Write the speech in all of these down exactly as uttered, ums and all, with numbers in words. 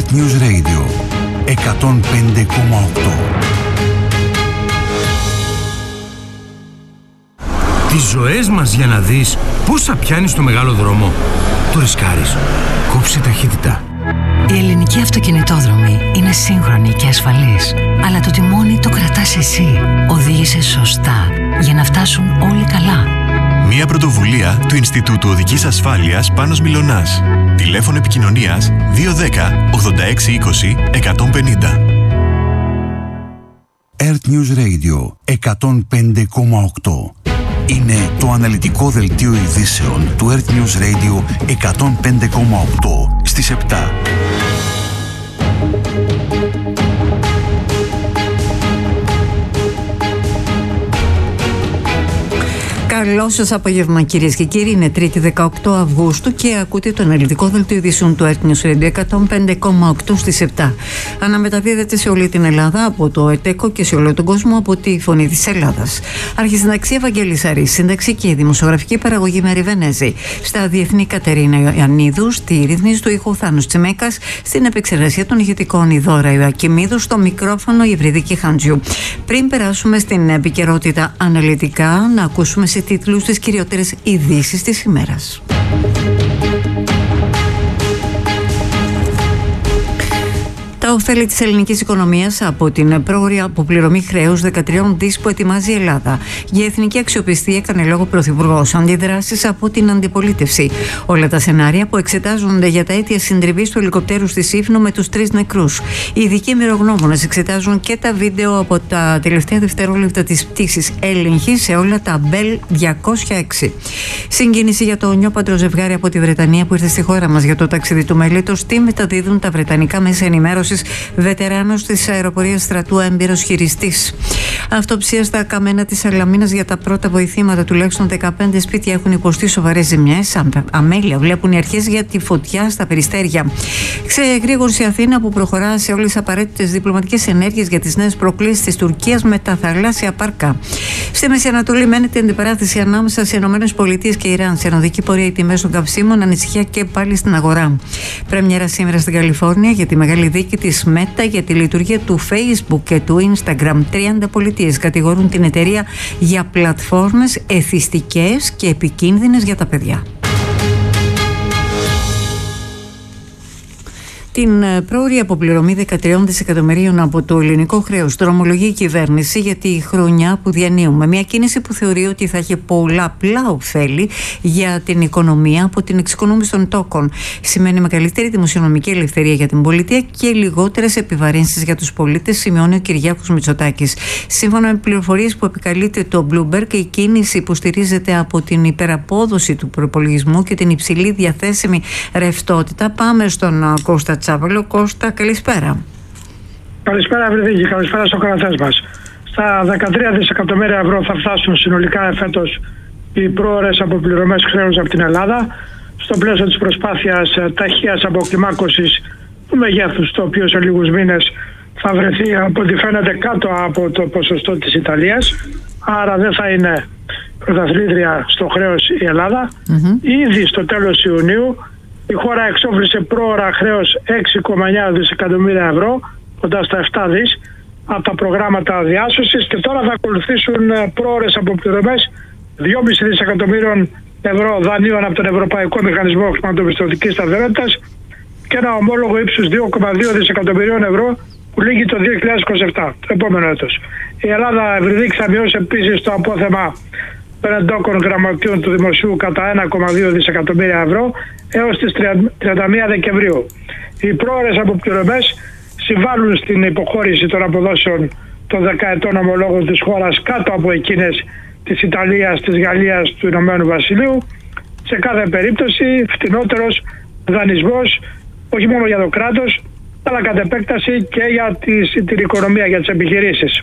Earth News Radio εκατόν πέντε κόμμα οκτώ. Τις ζωές μας για να δεις πόσα πιάνει στο μεγάλο δρόμο. Το ρισκάρεις. Κόψε ταχύτητα. Η ελληνική αυτοκινητόδρομη είναι σύγχρονη και ασφαλής, αλλά το τιμόνι το κρατάς εσύ. Οδήγησε σωστά για να φτάσουν όλοι καλά. Μια πρωτοβουλία του Ινστιτούτου Οδικής Ασφάλειας Πάνος Μιλωνάς. Τηλέφωνο επικοινωνίας δύο ένα μηδέν ογδόντα έξι είκοσι εκατόν πενήντα. Earth News Radio εκατόν πέντε κόμμα οκτώ. Είναι το αναλυτικό δελτίο ειδήσεων του Earth News Radio εκατόν πέντε κόμμα οκτώ στις επτά. Καλό σας απόγευμα, κυρίες και κύριοι. Είναι Τρίτη δεκαοκτώ Αυγούστου και ακούτε το αναλυτικό δελτίο ειδήσεων του Earth News Radio εκατόν πέντε κόμμα οκτώ στις επτά. Αναμεταδίδεται σε όλη την Ελλάδα από το ΕΤΕΚΟ και σε όλο τον κόσμο από τη Φωνή της Ελλάδας. Αρχισυνταξία Βαγγέλης Αρής, σύνταξη και δημοσιογραφική παραγωγή Μέρη Βενέζη. Στα διεθνή Κατερίνα Ιωαννίδου, στη ρύθμιση του ήχου Θάνος Τσιμέκας, στην επεξεργασία των ηχητικών η Δώρα Ιωακιμίδου, στο μικρόφωνο η Ευρυδική Χάντζιου. Πριν περάσουμε στην επικαιρότητα αναλυτικά, να ακούσουμε σε τίτλους τις κυριότερες ειδήσεις της ημέρας. Τα ωφέλη της ελληνικής οικονομίας από την πρόωρη αποπληρωμή χρέους δεκατρία δισεκατομμύρια που ετοιμάζει η Ελλάδα. Για εθνική αξιοπιστία έκανε λόγο ο Πρωθυπουργός. Αντιδράσεις από την αντιπολίτευση. Όλα τα σενάρια που εξετάζονται για τα αίτια συντριβής του ελικοπτέρου στη Σύφνο με τους τρεις νεκρούς. Οι ειδικοί εμπειρογνώμονες εξετάζουν και τα βίντεο από τα τελευταία δευτερόλεπτα της πτήσης έλεγχη σε όλα τα Bell διακόσια έξι. Συγκίνηση για το νιόπαντρο ζευγάρι από τη Βρετανία που ήρθε στη χώρα μας για το ταξίδι του μέλητος. Τι μεταδίδουν τα βρετανικά μέσα ενημέρωσης. Βετεράνος της αεροπορίας στρατού, έμπειρος χειριστής. Αυτοψία στα καμένα της Σαλαμίνας για τα πρώτα βοηθήματα. Τουλάχιστον δεκαπέντε σπίτια έχουν υποστεί σοβαρές ζημιές. Αμέλεια βλέπουν οι αρχές για τη φωτιά στα Περιστέρια. Ξεγρήγορση Αθήνα που προχωρά σε όλες τις απαραίτητες διπλωματικές ενέργειες για τις νέες προκλήσεις της Τουρκίας με τα θαλάσσια πάρκα. Στη Μέση Ανατολή μένεται αντιπαράθεση ανάμεσα σε ΗΠΑ και Ιράν. Σε ενωδική πορεία οι τιμές των καυσίμων, ανησυχία και πάλι στην αγορά. Πρεμιέρα σήμερα στην Καλιφόρνια για τη μεγάλη δίκη της Μέτα για τη λειτουργία του Facebook και του Instagram. τριάντα πολιτείες κατηγορούν την εταιρεία για πλατφόρμες εθιστικές και επικίνδυνες για τα παιδιά. Την πρόωρη αποπληρωμή δεκατρία δισεκατομμυρίων από το ελληνικό χρέος δρομολογεί η κυβέρνηση για τη χρονιά που διανύουμε. Μια κίνηση που θεωρεί ότι θα έχει πολλαπλά ωφέλη για την οικονομία από την εξοικονόμηση των τόκων. Σημαίνει μεγαλύτερη δημοσιονομική ελευθερία για την πολιτεία και λιγότερες επιβαρύνσεις για τους πολίτες, σημειώνει ο Κυριάκος Μητσοτάκης. Σύμφωνα με πληροφορίες που επικαλείται το Bloomberg, η κίνηση υποστηρίζεται από την υπεραπόδοση του προπολογισμού και την υψηλή διαθέσιμη ρευστότητα. Πάμε στον Κώστα Τσάβαλο. Κώστα, καλησπέρα. Καλησπέρα, Ευρυδίκη. Καλησπέρα στους ακροατές μας. Στα δεκατρία δισεκατομμύρια ευρώ θα φτάσουν συνολικά φέτος οι πρόωρες αποπληρωμές χρέους από την Ελλάδα, στο πλαίσιο της προσπάθειας ταχείας αποκλιμάκωσης του μεγέθους, το οποίο σε λίγους μήνες θα βρεθεί από ό,τι φαίνεται κάτω από το ποσοστό της Ιταλίας. Άρα δεν θα είναι πρωταθλήτρια στο χρέος η Ελλάδα. Mm-hmm. Ήδη στο τέλος Ιουνίου η χώρα εξόφλησε πρόωρα χρέος έξι κόμμα εννιά δισεκατομμύρια ευρώ, κοντά στα επτά δις, από τα προγράμματα διάσωσης, και τώρα θα ακολουθήσουν πρόωρες αποπληρωμές δυόμισι δισεκατομμύριων ευρώ δανείων από τον Ευρωπαϊκό Μηχανισμό Χρηματοπιστωτικής Σταθερότητας και ένα ομόλογο ύψους δύο κόμμα δύο δισεκατομμυρίων ευρώ που λήγει το δύο χιλιάδες είκοσι επτά, το επόμενο έτος. Η Ελλάδα, Ευρυδίκη, θα μειώσει επίσης το απόθεμα των εντόκων γραμματείων του Δημοσίου κατά ένα κόμμα δύο δισεκατομμύρια ευρώ έως τις τριάντα μία Δεκεμβρίου. Οι πρόωρες αποπληρωμές συμβάλλουν στην υποχώρηση των αποδόσεων των δεκαετών ομολόγων της χώρας κάτω από εκείνες της Ιταλίας, της Γαλλίας, του Ηνωμένου Βασιλείου. Σε κάθε περίπτωση φτηνότερος δανεισμός, όχι μόνο για το κράτος, αλλά κατ' επέκταση και για τις, την οικονομία, για τις επιχειρήσεις.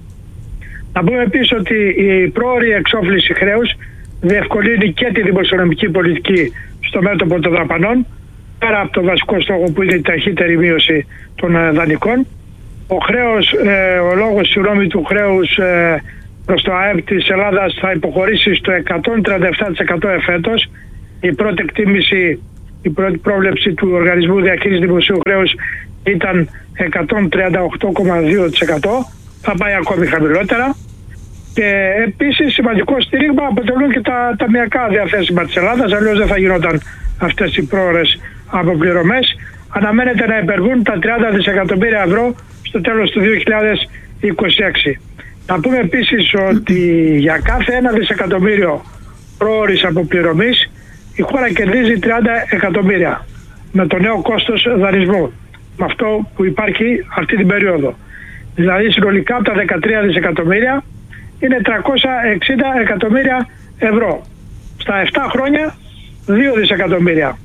Να πούμε επίσης ότι η πρόωρη εξόφληση χρέους διευκολύνει και τη δημοσιονομική πολιτική στο μέτωπο των δαπανών, πέρα από το βασικό στόχο που είναι η ταχύτερη μείωση των δανεικών. Ο, χρέος, ε, ο λόγος συγγνώμη του χρέους ε, προς το ΑΕΠ της Ελλάδας θα υποχωρήσει στο εκατόν τριάντα επτά τοις εκατό εφέτος. Η πρώτη εκτίμηση, η πρώτη πρόβλεψη του Οργανισμού Διαχείρισης Δημοσίου Χρέους ήταν εκατόν τριάντα οκτώ κόμμα δύο τοις εκατό, θα πάει ακόμη χαμηλότερα. Και επίσης σημαντικό στήριγμα αποτελούν και τα ταμιακά διαθέσιμα της Ελλάδας, αλλιώς δεν θα γινόταν αυτές οι πρόορες αποπληρωμές. Αναμένεται να υπερβούν τα τριάντα δισεκατομμύρια ευρώ στο τέλος του δύο χιλιάδες είκοσι έξι. Να πούμε επίσης ότι για κάθε ένα δισεκατομμύριο πρόορης αποπληρωμής η χώρα κερδίζει τριάντα εκατομμύρια με το νέο κόστος δανεισμού, με αυτό που υπάρχει αυτή την περίοδο. Δηλαδή συνολικά από τα δεκατρία δισεκατομμύρια είναι τριακόσια εξήντα εκατομμύρια ευρώ. Στα επτά χρόνια δύο δισεκατομμύρια.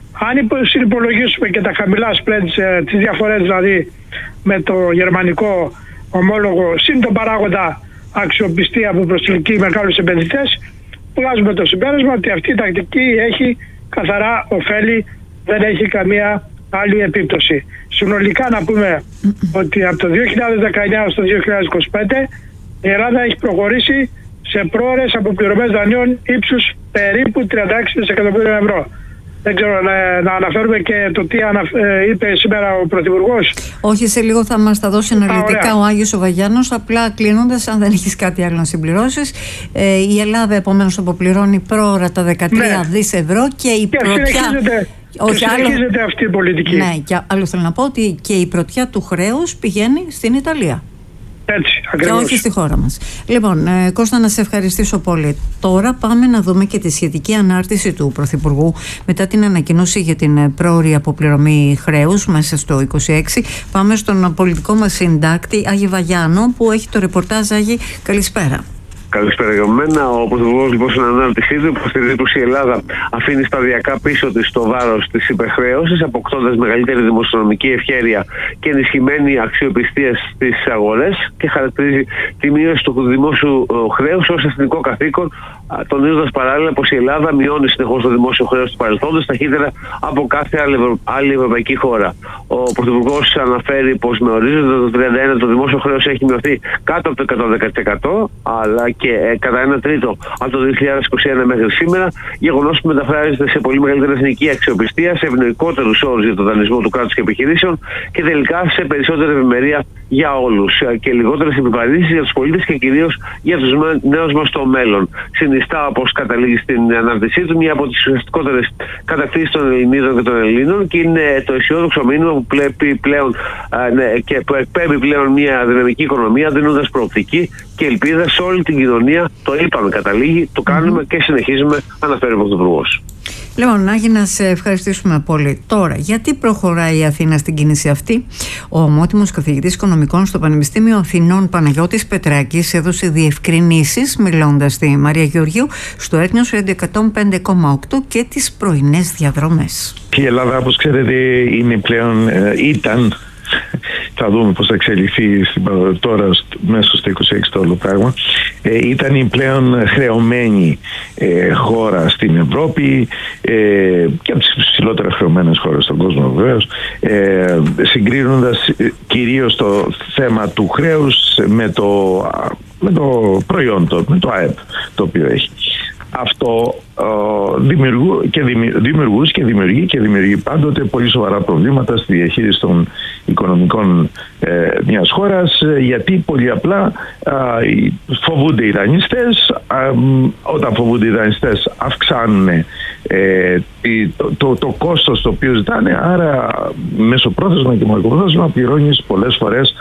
Αν συνυπολογίσουμε και τα χαμηλά spreads, τις διαφορές δηλαδή με το γερμανικό ομόλογο συν τον παράγοντα αξιοπιστία που προσελκύει μεγάλους επενδυτές, βγάζουμε το συμπέρασμα ότι αυτή η τακτική έχει καθαρά ωφέλη, δεν έχει καμία άλλη επίπτωση. Συνολικά να πούμε ότι από το δύο χιλιάδες δεκαεννιά στο δύο χιλιάδες είκοσι πέντε η Ελλάδα έχει προχωρήσει σε πρόορες αποπληρωμές δανείων ύψους περίπου τριάντα έξι δισεκατομμύρια ευρώ. Δεν ξέρω, να, να αναφέρουμε και το τι ανα, ε, είπε σήμερα ο Πρωθυπουργός. Όχι, σε λίγο θα μας τα δώσει αναλυτικά Α, ο Άγιος ο Βαγιάννος. Απλά κλείνοντας, αν δεν έχεις κάτι άλλο να συμπληρώσεις, ε, η Ελλάδα επομένως αποπληρώνει πρόωρα τα δεκατρία ναι. δις ευρώ και η και πρωτιά... Συνεχίζεται, Όχι, και συνεχίζεται άλλο... αυτή η πολιτική. Ναι, και άλλο θέλω να πω ότι και η πρωτιά του χρέους πηγαίνει στην Ιταλία. Έτσι, ακριβώς. Και όχι στη χώρα μας. Λοιπόν, ε, Κώστα, να σε ευχαριστήσω πολύ. Τώρα πάμε να δούμε και τη σχετική ανάρτηση του Πρωθυπουργού μετά την ανακοίνωση για την πρόωρη αποπληρωμή χρέους μέσα στο είκοσι έξι. Πάμε στον πολιτικό μας συντάκτη Άγιο Βαγιάνο που έχει το ρεπορτάζ. Άγι, καλησπέρα. Καλησπέρα για μένα. Ο Πρωθυπουργός λοιπόν στην ανάρτησή του υποστηρίζει πως η Ελλάδα αφήνει σταδιακά πίσω της το βάρος της υπερχρέωσης, αποκτώντας μεγαλύτερη δημοσιονομική ευχέρεια και ενισχυμένη αξιοπιστία στις αγορές και χαρακτηρίζει τη μείωση του δημόσιου χρέους ως εθνικό καθήκον, τονίζοντας παράλληλα πως η Ελλάδα μειώνει συνεχώς το δημόσιο χρέος του παρελθόντος ταχύτερα από κάθε άλλη ευρωπαϊκή χώρα. Ο Πρωθυπουργός αναφέρει πως με ορίζοντα το τριάντα ένα το δημόσιο χρέος έχει μειωθεί κάτω από το εκατόν δέκα τοις εκατό, αλλά και ε, κατά ένα τρίτο από το δύο χιλιάδες είκοσι ένα μέχρι σήμερα, γεγονός που μεταφράζεται σε πολύ μεγαλύτερη εθνική αξιοπιστία, σε ευνοϊκότερους όρους για τον δανεισμό του κράτους και επιχειρήσεων και τελικά σε περισσότερη ευημερία για όλους και λιγότερες επιβαρύνσεις για τους πολίτες και κυρίως για τους νέους μας στο μέλλον. Συνιστά, όπως καταλήγει στην ανάρτησή του, μία από τις ουσιαστικότερες κατακτήσεις των Ελληνίδων και των Ελλήνων και είναι το αισιόδοξο μήνυμα που, πλέον, ναι, και που εκπέμπει πλέον μια δυναμική οικονομία, δίνοντας προοπτική και ελπίδα σε όλη την κοινωνία. Το είπαμε, καταλήγει, το κάνουμε mm-hmm. και συνεχίζουμε, αναφέρει ο Πρωθυπουργός. Λοιπόν, Νάγη, να σε ευχαριστήσουμε πολύ. Τώρα, γιατί προχωράει η Αθήνα στην κίνηση αυτή? Ο ομότιμος καθηγητής οικονομικών στο Πανεπιστήμιο Αθηνών Παναγιώτης Πετράκης έδωσε διευκρινήσεις μιλώντας στη Μαρία Γεωργίου στο Earth News εκατόν πέντε κόμμα οκτώ και τις πρωινές διαδρομές. Η Ελλάδα, όπως ξέρετε, είναι πλέον, ε, ήταν... Θα δούμε πώς θα εξελιχθεί τώρα μέσα στο είκοσι έξι το όλο πράγμα. Ε, ήταν η πλέον χρεωμένη ε, χώρα στην Ευρώπη ε, και από τις ψηλότερα χρεωμένες χώρες στον κόσμο βεβαίως, ε, συγκρίνοντας κυρίως το θέμα του χρέους με το, με το προϊόν, το, με το ΑΕΠ το οποίο έχει. Αυτό uh, δημιουργού και δημιουργούς και δημιουργεί και δημιουργεί πάντοτε πολύ σοβαρά προβλήματα στη διαχείριση των οικονομικών ε, μιας χώρας, γιατί πολύ απλά uh, φοβούνται οι δανειστές, uh, όταν φοβούνται οι δανειστές αυξάνουν ε, το, το, το κόστος το οποίο ζητάνε, άρα μεσοπρόθεσμα και μακροπρόθεσμα πληρώνεις πολλές φορές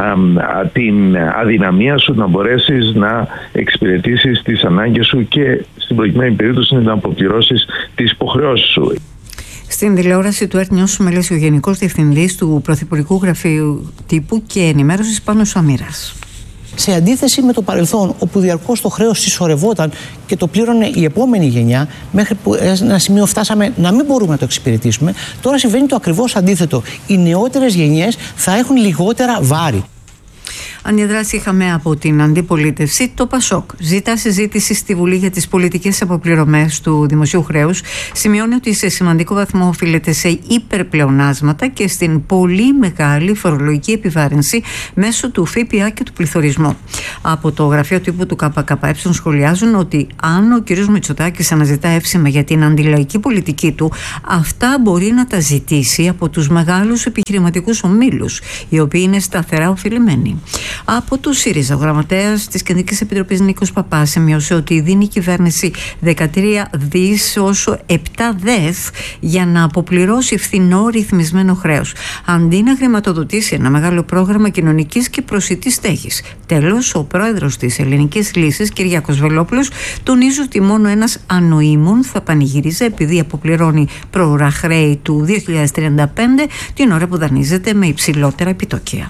uh, την αδυναμία σου να μπορέσεις να εξυπηρετήσεις τις ανάγκες σου και στην προκειμένη περίπτωση να αποπληρώσεις τις υποχρεώσεις σου. Στην τηλεόραση του Earth News μελέσει ο Γενικός Διευθυντής του Πρωθυπουργικού Γραφείου Τύπου και Ενημέρωσης Πάνος Αμύρας. Σε αντίθεση με το παρελθόν, όπου διαρκώς το χρέος συσσωρευόταν και το πλήρωνε η επόμενη γενιά, μέχρι που ένα σημείο φτάσαμε να μην μπορούμε να το εξυπηρετήσουμε, τώρα συμβαίνει το ακριβώς αντίθετο. Οι νεότερες γενιές θα έχουν λιγότερα βάρη. Αντιδράσει είχαμε από την αντιπολίτευση. Το ΠΑΣΟΚ ζητά συζήτηση στη Βουλή για τις πολιτικές αποπληρωμές του δημοσίου χρέους. Σημειώνει ότι σε σημαντικό βαθμό οφείλεται σε υπερπλεονάσματα και στην πολύ μεγάλη φορολογική επιβάρυνση μέσω του ΦΠΑ και του πληθωρισμού. Από το γραφείο τύπου του ΚΚΕ σχολιάζουν ότι αν ο κ. Μητσοτάκης αναζητά εύσημα για την αντιλαϊκή πολιτική του, αυτά μπορεί να τα ζητήσει από τους μεγάλους επιχειρηματικούς ομίλους, οι οποίοι είναι σταθερά οφειλημένοι. Από του ΣΥΡΙΖΑ, ο γραμματέας της Κεντρικής Επιτροπής Νίκος Παπάς σημείωσε ότι δίνει η κυβέρνηση δεκατρία δις όσο επτά δεθ για να αποπληρώσει φθηνό ρυθμισμένο χρέος, αντί να χρηματοδοτήσει ένα μεγάλο πρόγραμμα κοινωνικής και προσιτής στέγης. Τέλος, ο πρόεδρος της Ελληνικής Λύσης, Κυριάκος Βελόπουλος, τονίζει ότι μόνο ένας ανοήμων θα πανηγυρίζει επειδή αποπληρώνει πρόωρα χρέη του δύο χιλιάδες τριάντα πέντε, την ώρα που δανείζεται με υψηλότερα επιτόκια.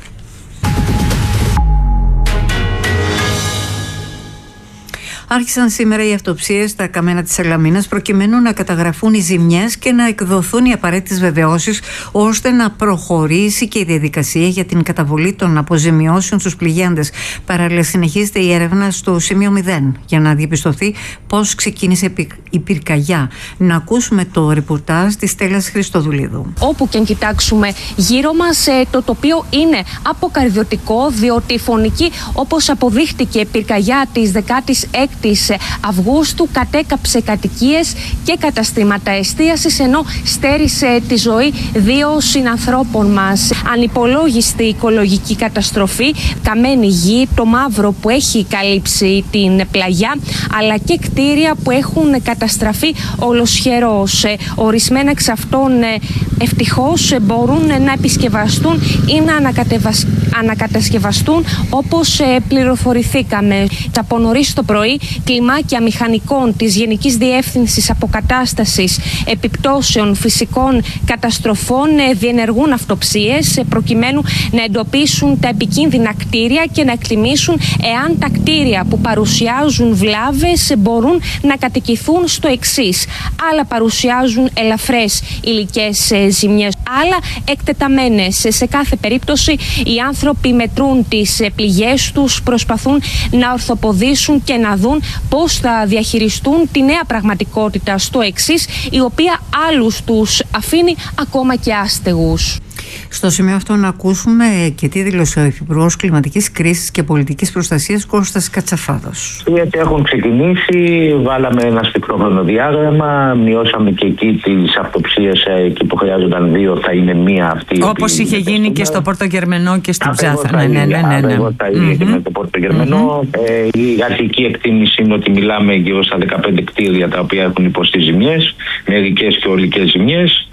Άρχισαν σήμερα οι αυτοψίες στα καμένα της Σαλαμίνας προκειμένου να καταγραφούν οι ζημιές και να εκδοθούν οι απαραίτητες βεβαιώσεις ώστε να προχωρήσει και η διαδικασία για την καταβολή των αποζημιώσεων στους πληγέντες. Παράλληλα, συνεχίζεται η έρευνα στο σημείο μηδέν για να διαπιστωθεί πώς ξεκίνησε η πυρκαγιά. Να ακούσουμε το ρεπορτάζ της Στέλλας Χριστοδουλίδου. Όπου και αν κοιτάξουμε γύρω μας, το τοπίο είναι αποκαρδιωτικό, διότι η φωνική, όπως αποδείχτηκε, πυρκαγιά της δεκάτης έκτης Αυγούστου κατέκαψε κατοικίες και καταστήματα εστίασης, ενώ στέρισε τη ζωή δύο συνανθρώπων μας. Ανυπολόγιστη οικολογική καταστροφή, καμένη γη, το μαύρο που έχει καλύψει την πλαγιά, αλλά και κτίρια που έχουν καταστραφεί ολοσχερώς. Ορισμένα εξ αυτών ευτυχώς μπορούν να επισκευαστούν ή να ανακατασκευαστούν όπως πληροφορηθήκαμε. Από νωρίς το πρωί, κλιμάκια μηχανικών της Γενικής Διεύθυνσης Αποκατάστασης Επιπτώσεων Φυσικών Καταστροφών διενεργούν αυτοψίες προκειμένου να εντοπίσουν τα επικίνδυνα κτίρια και να εκτιμήσουν εάν τα κτίρια που παρουσιάζουν βλάβες μπορούν να κατοικηθούν στο εξής. Άλλα παρουσιάζουν ελαφρές υλικές ζημιές, άλλα εκτεταμένες. Σε κάθε περίπτωση οι άνθρωποι μετρούν τις πληγές τους, προσπαθούν να ορθοποδήσουν και να δουν πώς θα διαχειριστούν τη νέα πραγματικότητα στο εξής, η οποία άλλους τους αφήνει ακόμα και άστεγους. Στο σημείο αυτό να ακούσουμε και τι δήλωσε ο Υφυπουργός Κλιματικής Κρίσης και Πολιτικής Προστασίας Κώστας Κατσαφάδος. Γιατί έχουν ξεκινήσει, βάλαμε ένα σπιρό χρονοδιάγραμμα, μειώσαμε και εκεί τις αυτοψίες, εκεί που χρειάζονταν δύο θα είναι μία αυτή. Όπως είχε γίνει και στο Πόρτο Γερμενό και στην Ψάθα. Ναι, ναι, ναι, ναι, ναι. Εγώ θα είναι και με το Πόρτο Γερμενό. Mm-hmm. Ε, η αρχική εκτίμηση είναι ότι μιλάμε γύρω στα δεκαπέντε κτίρια τα οποία έχουν υποστεί ζημιές, μερικές και ολικές ζημιές.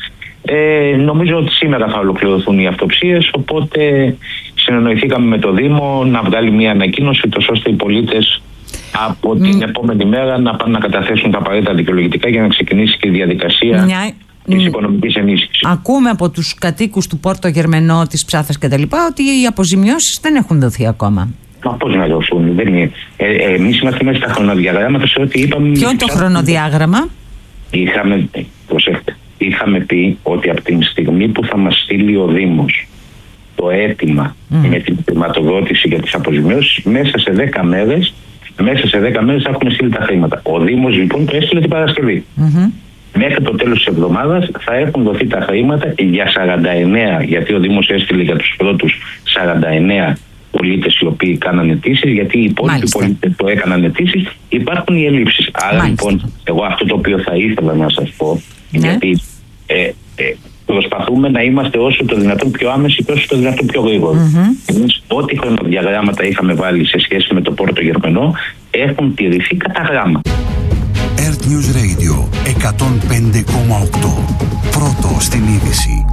Ε, νομίζω ότι σήμερα θα ολοκληρωθούν οι αυτοψίες, οπότε συνεννοηθήκαμε με το Δήμο να βγάλει μια ανακοίνωση ώστε οι πολίτες από την mm. επόμενη μέρα να πάνε να καταθέσουν τα απαραίτητα δικαιολογητικά για να ξεκινήσει και η διαδικασία Μια... της οικονομικής ενίσχυσης. Ακούμε από τους κατοίκους του Πόρτο Γερμενό, της Ψάθας κτλ. ότι οι αποζημιώσεις δεν έχουν δοθεί ακόμα. Μα πώς να δοθούν, δεν είναι. Ε, ε, εμείς είμαστε μέσα στα χρονοδιαγράμματα σε ό,τι είπαμε. Ποιο είναι το χρονοδιάγραμμα? Είχαμε, προσέχτε. Είχαμε πει ότι από την στιγμή που θα μας στείλει ο Δήμος το αίτημα mm. με την χρηματοδότηση για τις αποζημιώσεις, μέσα σε δέκα μέρες, μέσα σε δέκα μέρες θα έχουμε στείλει τα χρήματα. Ο Δήμος λοιπόν το έστειλε την Παρασκευή. Mm-hmm. Μέχρι το τέλος της εβδομάδας θα έχουν δοθεί τα χρήματα για σαράντα εννέα, γιατί ο Δήμος έστειλε για τους πρώτους σαράντα εννέα πολίτες οι οποίοι κάναν αιτήσεις, γιατί οι υπόλοιποι πολίτες που έκαναν αιτήσεις υπάρχουν οι ελλείψεις. Άρα Μάλιστα. λοιπόν, εγώ αυτό το οποίο θα ήθελα να σας πω, ναι. γιατί ε, ε, προσπαθούμε να είμαστε όσο το δυνατόν πιο άμεση και όσο το δυνατόν πιο γρήγορο. Mm-hmm. Εμείς ό,τι χρονοδιαγράμματα είχαμε βάλει σε σχέση με το Πόρτο Γερμενό έχουν τηρηθεί κατά γράμμα. Earth News Radio εκατόν πέντε κόμμα οκτώ. Πρώτο στην είδηση.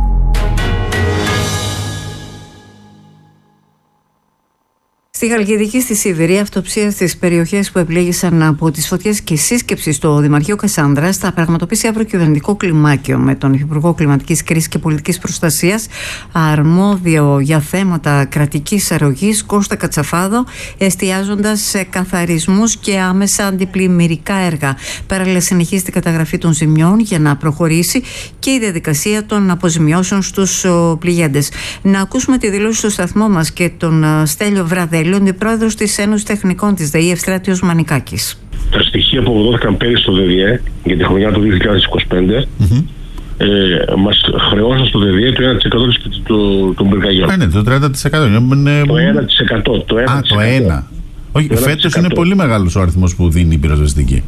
Στη Χαλκιδική, στη Σιβηρία, αυτοψία στις περιοχές που επλήγησαν από τις φωτιές και σύσκεψη στο Δημαρχείο Κασάνδρας θα πραγματοποιήσει αύριο κυβερνητικό κλιμάκιο με τον Υφυπουργό Κλιματικής Κρίσης και Πολιτικής Προστασίας, αρμόδιο για θέματα κρατικής αρρωγής, Κώστα Κατσαφάδο, εστιάζοντας σε καθαρισμούς και άμεσα αντιπλημμυρικά έργα. Παράλληλα, συνεχίζεται η καταγραφή των ζημιών για να προχωρήσει και η διαδικασία των αποζημιώσεων στους πληγέντες. Να ακούσουμε τη δήλωση στο σταθμό μας και τον Στέλιο Βραδέλη, αντιπρόεδρος της Ένωσης Τεχνικών της ΔΕΗ, Ευστράτιος Μανικάκης. Τα στοιχεία που αποδόθηκαν πέρυσι στο ΔΔΕ για τη χρονιά του δύο χιλιάδες είκοσι πέντε mm-hmm. ε, μας χρεώσαν στο ΔΔΕ το ένα τοις εκατό των πυρκαγιών. Ναι, το τριάντα τοις εκατό. Είναι... Το ένα τοις εκατό. Το ένα Α, το ένα. Όχι, φέτος είναι πολύ μεγάλος ο αριθμός που δίνει η πυροσβεστική.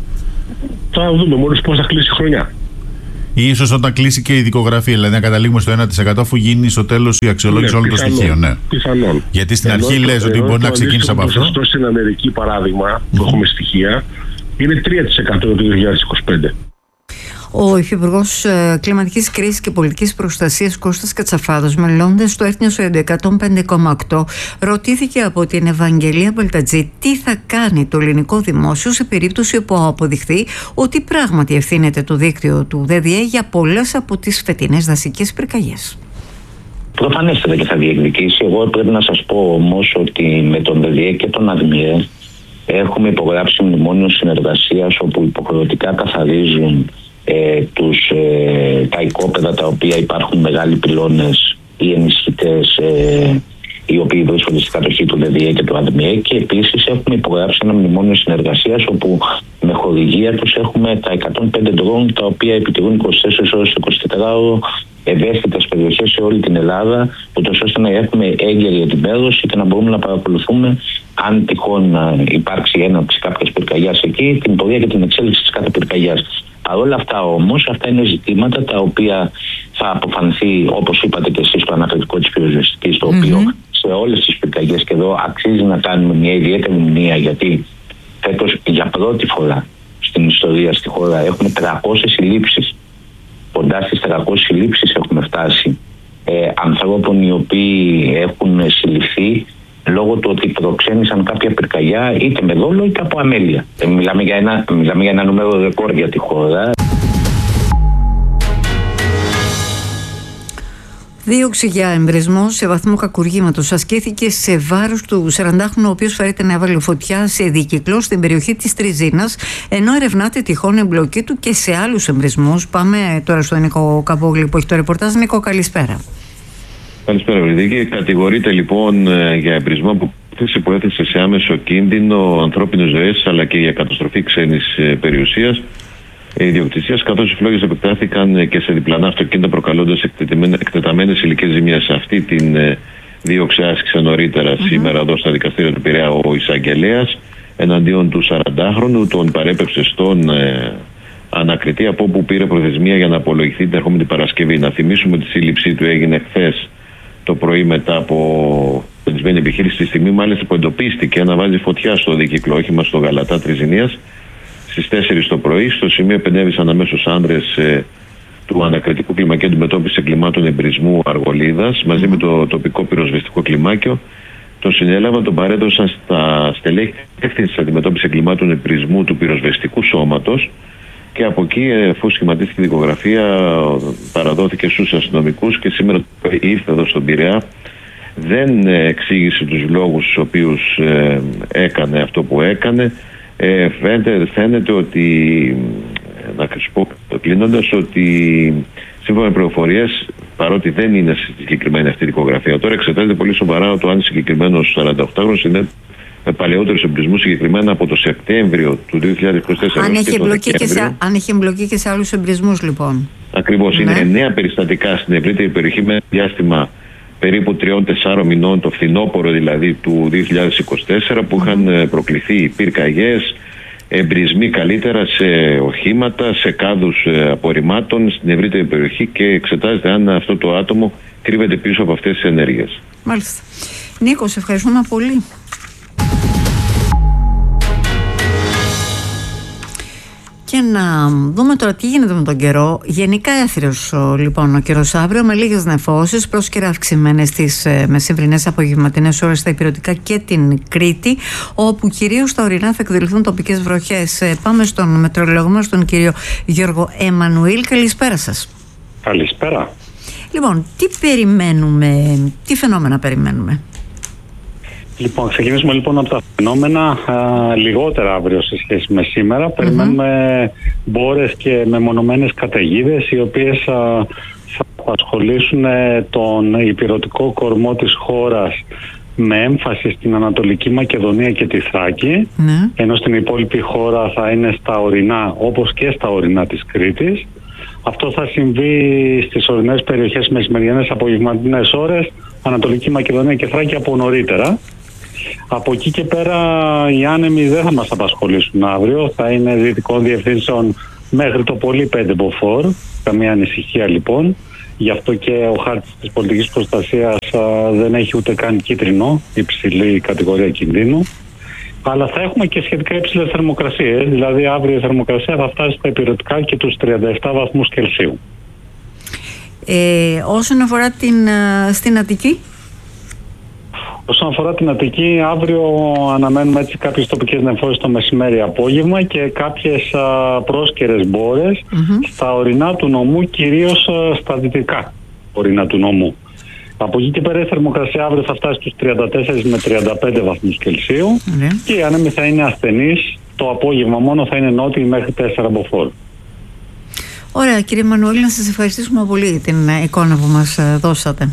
Θα δούμε μόλις πώς θα κλείσει η χρονιά. Ή ίσως όταν κλείσει και η δικογραφία, δηλαδή να καταλήγουμε στο ένα τοις εκατό αφού γίνει στο τέλος η αξιολόγηση ναι, όλων των στοιχείων. Ναι. Πιθανόν. Γιατί στην ενώ, αρχή λες ότι μπορεί να ξεκίνησε από αυτό. Αυτό στην Αμερική, παράδειγμα, που mm-hmm. έχουμε στοιχεία, είναι τρία τοις εκατό το δύο χιλιάδες είκοσι πέντε. Ο Υφυπουργός Κλιματικής Κρίσης και Πολιτικής Προστασίας Κώστας Κατσαφάδος, μιλώντας στο Earth News Radio εκατόν πέντε κόμμα οκτώ, ρωτήθηκε από την Ευαγγελία Μπαλτατζή τι θα κάνει το ελληνικό δημόσιο σε περίπτωση που αποδειχθεί ότι πράγματι ευθύνεται το δίκτυο του ΔΔΕ για πολλές από τις φετινές δασικές πυρκαγιές. Προφανέστατα και θα διεκδικήσει. Εγώ πρέπει να σας πω όμως ότι με τον ΔΔΕ και τον ΑΔΜΙΕ έχουμε υπογράψει μνημόνιο συνεργασίας όπου υποχρεωτικά καθαρίζουν Ε, τους, ε, τα οικόπεδα τα οποία υπάρχουν μεγάλοι πυλώνες ή ενισχυτές ε, οι οποίοι βρίσκονται στην κατοχή του ΔΔΕ και του ΑΔΜΙΕ, και επίσης έχουμε υπογράψει ένα μνημόνιο συνεργασίας όπου με χορηγία τους έχουμε τα εκατόν πέντε ντρόουν τα οποία επιτηρούν είκοσι τέσσερις ώρες το εικοσιτετράωρο ευαίσθητες περιοχές σε όλη την Ελλάδα, ούτως ώστε να έχουμε έγκαιρη ενημέρωση και να μπορούμε να παρακολουθούμε αν τυχόν υπάρξει έναρξη κάποιας πυρκαγιάς εκεί, την πορεία και την εξέλιξη της κάθε πυρκαγιάς. Παρ' όλα αυτά όμως, αυτά είναι ζητήματα τα οποία θα αποφανθεί, όπως είπατε και εσείς, το αναφερτικό της πυροσβεστικής, το mm-hmm. οποίο σε όλες τις πυρκαγιές, και εδώ αξίζει να κάνουμε μια ιδιαίτερη μνήμα, γιατί φέτος για πρώτη φορά στην ιστορία στη χώρα έχουμε τριακόσιες συλλήψεις. Κοντά στις τριακόσιες συλλήψεις έχουμε φτάσει ε, ανθρώπων οι οποίοι έχουν συλληφθεί λόγω του ότι προξένησαν κάποια πυρκαγιά είτε με δόλο είτε από αμέλεια. Ε, μιλάμε, για ένα, μιλάμε για ένα νούμερο ρεκόρ για τη χώρα. Δίωξη για εμπρισμό σε βαθμό κακουργήματος ασκήθηκε σε βάρος του σαραντάχρονου, ο οποίος φέρεται να έβαλε φωτιά σε δίκυκλο στην περιοχή της Τριζίνας, ενώ ερευνάται τυχόν εμπλοκή του και σε άλλους εμπρισμούς. Πάμε τώρα στον Νίκο Καβόγλη που έχει το ρεπορτάζ. Νίκο, καλησπέρα. Καλησπέρα, Βρυδίκη. Κατηγορείται λοιπόν για εμπρισμό που, που έθεσε σε άμεσο κίνδυνο ανθρώπινες ζωές αλλά και για καταστροφή ξένης περιουσίας, ιδιοκτησίας, καθώς οι φλόγες επεκτάθηκαν και σε διπλανά αυτοκίνητα, προκαλώντας εκτεταμένες υλικές ζημιές. Αυτή την δίωξη άσκησε νωρίτερα mm-hmm. σήμερα εδώ στα δικαστήρια του Πειραιά ο εισαγγελέας εναντίον του σαραντάχρονου. Τον παρέπεψε στον ε, ανακριτή, από όπου πήρε προθεσμία για να απολογηθεί την ερχόμενη Παρασκευή. Να θυμίσουμε ότι η σύλληψή του έγινε χθες το πρωί μετά από πεντισμένη επιχείρηση, τη στιγμή μάλιστα που εντοπίστηκε να βάζει φωτιά στο δίκυκλο όχημα στο Γαλατά Τριζινίας στις τέσσερις το πρωί. Στο σημείο επενέβησαν αμέσως άνδρες ε, του ανακριτικού κλιμακίου αντιμετώπισης εγκλημάτων εμπρισμού Αργολίδας μαζί με το τοπικό πυροσβεστικό κλιμάκιο. Τον συνέλαβαν, τον παρέδωσαν στα στελέχη ευθύνης αντιμετώπισης εγκλημάτων εμπρισμού του πυροσβεστικού σώματος, και από εκεί, αφού σχηματίστηκε η δικογραφία, παραδόθηκε στους αστυνομικούς και σήμερα ήρθε εδώ στον Πειραιά. Δεν εξήγησε τους λόγους στους οποίους ε, έκανε αυτό που έκανε. Ε, φαίνεται, φαίνεται ότι, να σου πω κλείνοντας, ότι σύμφωνα με πληροφορίες, παρότι δεν είναι συγκεκριμένη αυτή η δικογραφία, τώρα εξετάζεται πολύ σοβαρά το αν συγκεκριμένος σαρανταοκτάχρονος είναι με παλαιότερους εμπρισμούς, συγκεκριμένα από το Σεπτέμβριο του δύο χιλιάδες είκοσι τέσσερα. Αν έχει εμπλοκή και, σε, αν έχει εμπλοκή και σε άλλους εμπρισμούς, λοιπόν. Ακριβώς. Ναι. Είναι εννέα περιστατικά στην ευρύτερη περιοχή με διάστημα περίπου τριών τεσσάρων μηνών, το φθινόπωρο δηλαδή του δύο χιλιάδες είκοσι τέσσερα, που είχαν προκληθεί πυρκαγιές, εμπρισμοί καλύτερα σε οχήματα, σε κάδους απορριμμάτων στην ευρύτερη περιοχή, και εξετάζεται αν αυτό το άτομο κρύβεται πίσω από αυτές τις ενέργειες. Μάλιστα. Νίκο, σε ευχαριστούμε πολύ. Και να δούμε τώρα τι γίνεται με τον καιρό. Γενικά έθριος λοιπόν ο καιρός αύριο, με λίγες νεφώσεις, πρόσκαιρα αυξημένες στις μεσημβρινές απογευματινές ώρες στα ηπειρωτικά και την Κρήτη, όπου κυρίως στα ορεινά θα εκδηλωθούν τοπικές βροχές. Πάμε στον μετεωρολόγο μας, τον κύριο Γιώργο Εμμανουήλ. Καλησπέρα σας. Καλησπέρα. Λοιπόν, τι περιμένουμε, τι φαινόμενα περιμένουμε? Λοιπόν, ξεκινήσουμε λοιπόν από τα φαινόμενα. Α, λιγότερα αύριο σε σχέση με σήμερα. Mm-hmm. Περιμένουμε μπόρες και μεμονωμένες καταιγίδες, οι οποίες α, θα απασχολήσουν τον ηπειρωτικό κορμό της χώρας, με έμφαση στην Ανατολική Μακεδονία και τη Θράκη, mm. ενώ στην υπόλοιπη χώρα θα είναι στα ορεινά, όπως και στα ορεινά της Κρήτης. Αυτό θα συμβεί στις ορεινές περιοχές μεσημεριανές απογευματινές ώρες, Ανατολική Μακεδονία και Θράκη από νωρίτερα. Από εκεί και πέρα οι άνεμοι δεν θα μας απασχολήσουν αύριο, θα είναι δυτικών διευθύνσεων μέχρι το πολύ πέντε μποφόρ, καμία ανησυχία λοιπόν. Γι' αυτό και ο χάρτης της πολιτικής προστασίας α, δεν έχει ούτε καν κίτρινο, υψηλή κατηγορία κινδύνου. Αλλά θα έχουμε και σχετικά υψηλές θερμοκρασίες, δηλαδή αύριο η θερμοκρασία θα φτάσει στα ηπειρωτικά και τους τριάντα επτά βαθμούς Κελσίου. Ε, όσον αφορά την, στην Αττική? Όσον αφορά την Αττική, αύριο αναμένουμε έτσι κάποιες τοπικές νεφώσεις το μεσημέρι απόγευμα και κάποιες α, πρόσκαιρες μπόρες mm-hmm. στα ορεινά του νομού, κυρίως α, στα δυτικά ορεινά του νομού. Από εκεί και πέρα η θερμοκρασία αύριο θα φτάσει στους τριάντα τέσσερα με τριάντα πέντε βαθμούς Κελσίου mm-hmm. και οι άνεμοι θα είναι ασθενείς, το απόγευμα μόνο θα είναι νότιοι μέχρι τέσσερα μποφόρ. Ωραία, κύριε Μανουήλ, να σας ευχαριστήσουμε πολύ για την εικόνα που μας δώσατε.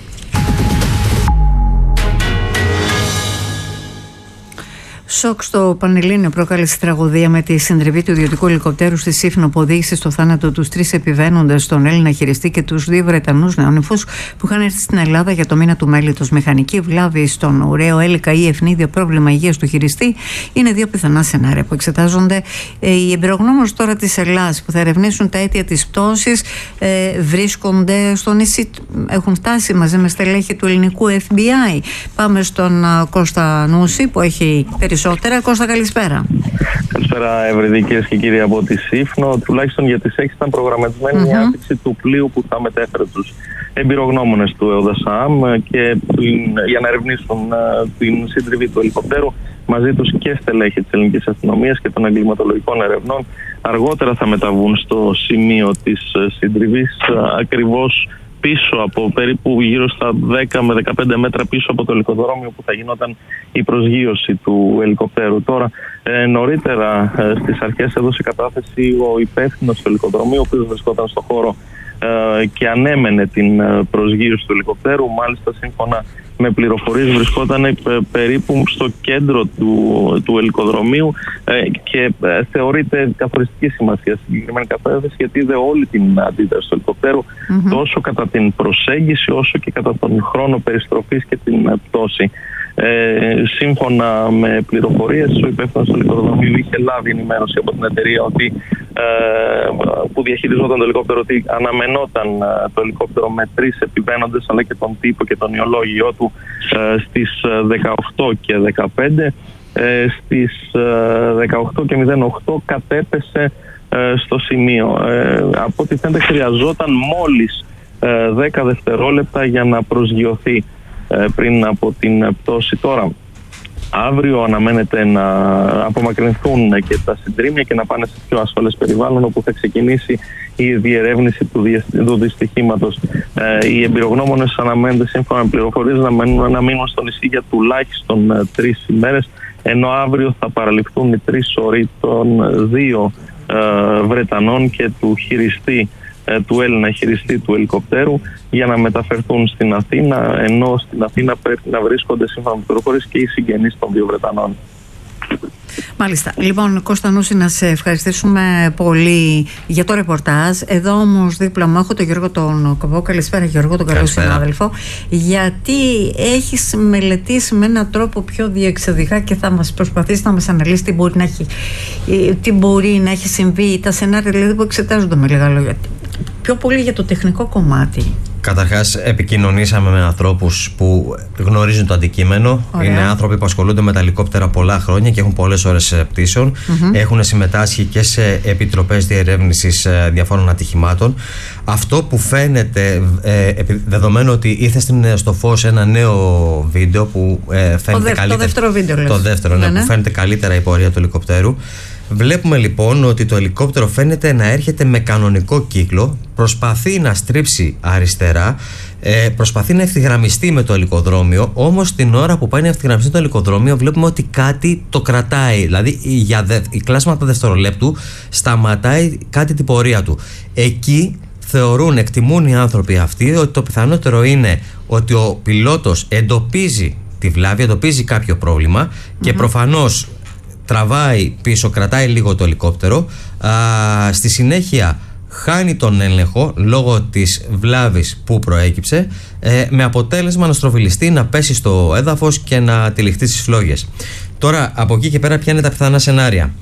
Σοκ στο Πανελλήνιο προκάλεσε τραγωδία με τη συντριβή του ιδιωτικού ελικοπτέρου στη Σύφνο που οδήγησε στο θάνατο τους τρεις επιβαίνοντες, τον Έλληνα χειριστή και τους δύο Βρετανούς νεόνυφους που είχαν έρθει στην Ελλάδα για το μήνα του μέλιτος. Μηχανική βλάβη στον ουραίο έλικα ή ευνίδιο πρόβλημα υγείας του χειριστή είναι δύο πιθανά σενάρια που εξετάζονται. Οι εμπειρογνώμονες τώρα της Ελλάδας που θα ερευνήσουν τα αίτια της πτώσης ε, βρίσκονται στο νησί, έχουν φτάσει μαζί με στελέχη του ελληνικού εφ μπι άι. Πάμε στον uh, Κώστα Νούση που έχει περισσότερο. Κώστα, καλησπέρα. Καλησπέρα, Ευρυδή, κυρίες και κύριοι από τη Σύφνο. Τουλάχιστον για τις έξι ήταν προγραμματισμένη mm-hmm. η άφηξη του πλοίου που θα μετέφερε τους εμπειρογνώμονες του ΕΟΔΑΣΑΜ και για να ερευνήσουν uh, την συντριβή του ελικοπτέρου. Μαζί τους και στελέχη της ελληνικής αστυνομίας και των εγκληματολογικών ερευνών. Αργότερα θα μεταβούν στο σημείο της συντριβής, uh, ακριβώς πίσω από περίπου γύρω στα δέκα με δεκαπέντε μέτρα πίσω από το ελικοδρόμιο που θα γινόταν η προσγείωση του ελικοπτέρου. Τώρα ε, νωρίτερα ε, στις αρχές έδωσε κατάθεση ο υπεύθυνος του ελικοδρομίου, ο οποίος βρισκόταν στο χώρο ε, και ανέμενε την ε, προσγείωση του ελικοπτέρου. Μάλιστα, σύμφωνα με πληροφορίες, βρισκόταν ε, περίπου στο κέντρο του, του ελικοδρομίου ε, και ε, θεωρείται καθοριστική σημασία συγκεκριμένη κατάσταση, γιατί είδε όλη την αντίδραση του ελικοπτέρου mm-hmm. τόσο κατά την προσέγγιση όσο και κατά τον χρόνο περιστροφής και την ε, πτώση. Ε, σύμφωνα με πληροφορίες, ο υπεύθυνος του ελικοδρομίου είχε λάβει ενημέρωση από την εταιρεία ότι, ε, που διαχειριζόταν το ελικόπτερο, ότι αναμενόταν ε, το ελικόπτερο με τρεις επιβαίνοντες αλλά και τον τύπο και τον ιολόγιο του ε, στις δεκαοκτώ και δεκαπέντε. Ε, στις ε, δεκαοκτώ και μηδέν οκτώ κατέπεσε ε, στο σημείο. Ε, από ό,τι φαίνεται χρειαζόταν μόλις ε, δέκα δευτερόλεπτα για να προσγειωθεί πριν από την πτώση. Τώρα, αύριο αναμένεται να απομακρυνθούν και τα συντρίμμια και να πάνε σε πιο ασφαλές περιβάλλον, όπου θα ξεκινήσει η διερεύνηση του, του δυστυχήματος. Ε, οι εμπειρογνώμονες αναμένεται, σύμφωνα με πληροφορίες, να μείνουν, να μείνουν στο νησί για τουλάχιστον ε, τρεις ημέρες, ενώ αύριο θα παραληφθούν οι τρεις οροί των δύο ε, Βρετανών και του χειριστή του Έλληνα χειριστή του ελικοπτέρου για να μεταφερθούν στην Αθήνα, ενώ στην Αθήνα πρέπει να βρίσκονται, σύμφωνα με πληροφορίες, και οι συγγενείς των δύο Βρετανών. Μάλιστα. Λοιπόν, Κώστα Νούση, να σε ευχαριστήσουμε πολύ για το ρεπορτάζ. Εδώ όμως δίπλα μου έχω τον Γιώργο τον Κοβό. Καλησπέρα, Γιώργο, τον καλό συνάδελφο. Γιατί έχεις μελετήσει με έναν τρόπο πιο διεξοδικά και θα μας προσπαθήσει να μας αναλύσει τι μπορεί να έχει, τι μπορεί να έχει συμβεί, τα σενάρια δηλαδή που εξετάζονται με λίγα λόγια. Πιο πολύ για το τεχνικό κομμάτι. Καταρχάς, επικοινωνήσαμε με ανθρώπους που γνωρίζουν το αντικείμενο. Ωραία. Είναι άνθρωποι που ασχολούνται με τα ελικόπτερα πολλά χρόνια και έχουν πολλές ώρες πτήσεων. Mm-hmm. Έχουν συμμετάσχει και σε επιτροπές διερεύνησης διαφόρων ατυχημάτων. Αυτό που φαίνεται, ε, δεδομένου ότι ήρθε στο φως ένα νέο βίντεο που ε, φαίνεται το, δε, καλύτερα. Το δεύτερο βίντεο, λες. Το δεύτερο, ναι, ναι, ναι. Που φαίνεται καλύτερα η πορεία του ελικόπτερου. Βλέπουμε λοιπόν ότι το ελικόπτερο φαίνεται να έρχεται με κανονικό κύκλο, προσπαθεί να στρίψει αριστερά, ε, προσπαθεί να ευθυγραμμιστεί με το ελικοδρόμιο, όμως την ώρα που πάει να ευθυγραμμιστεί το ελικοδρόμιο βλέπουμε ότι κάτι το κρατάει, δηλαδή για δε, η κλάσματα δευτερολέπτου σταματάει κάτι την πορεία του. Εκεί θεωρούν, εκτιμούν οι άνθρωποι αυτοί ότι το πιθανότερο είναι ότι ο πιλότος εντοπίζει τη βλάβη, εντοπίζει κάποιο πρόβλημα mm-hmm. και προφανώς τραβάει πίσω, κρατάει λίγο το ελικόπτερο, α, στη συνέχεια χάνει τον έλεγχο λόγω της βλάβης που προέκυψε, ε, με αποτέλεσμα να στροβιλιστεί, να πέσει στο έδαφος και να τυλιχτεί στις φλόγες. Τώρα από εκεί και πέρα ποια είναι τα πιθανά σενάρια.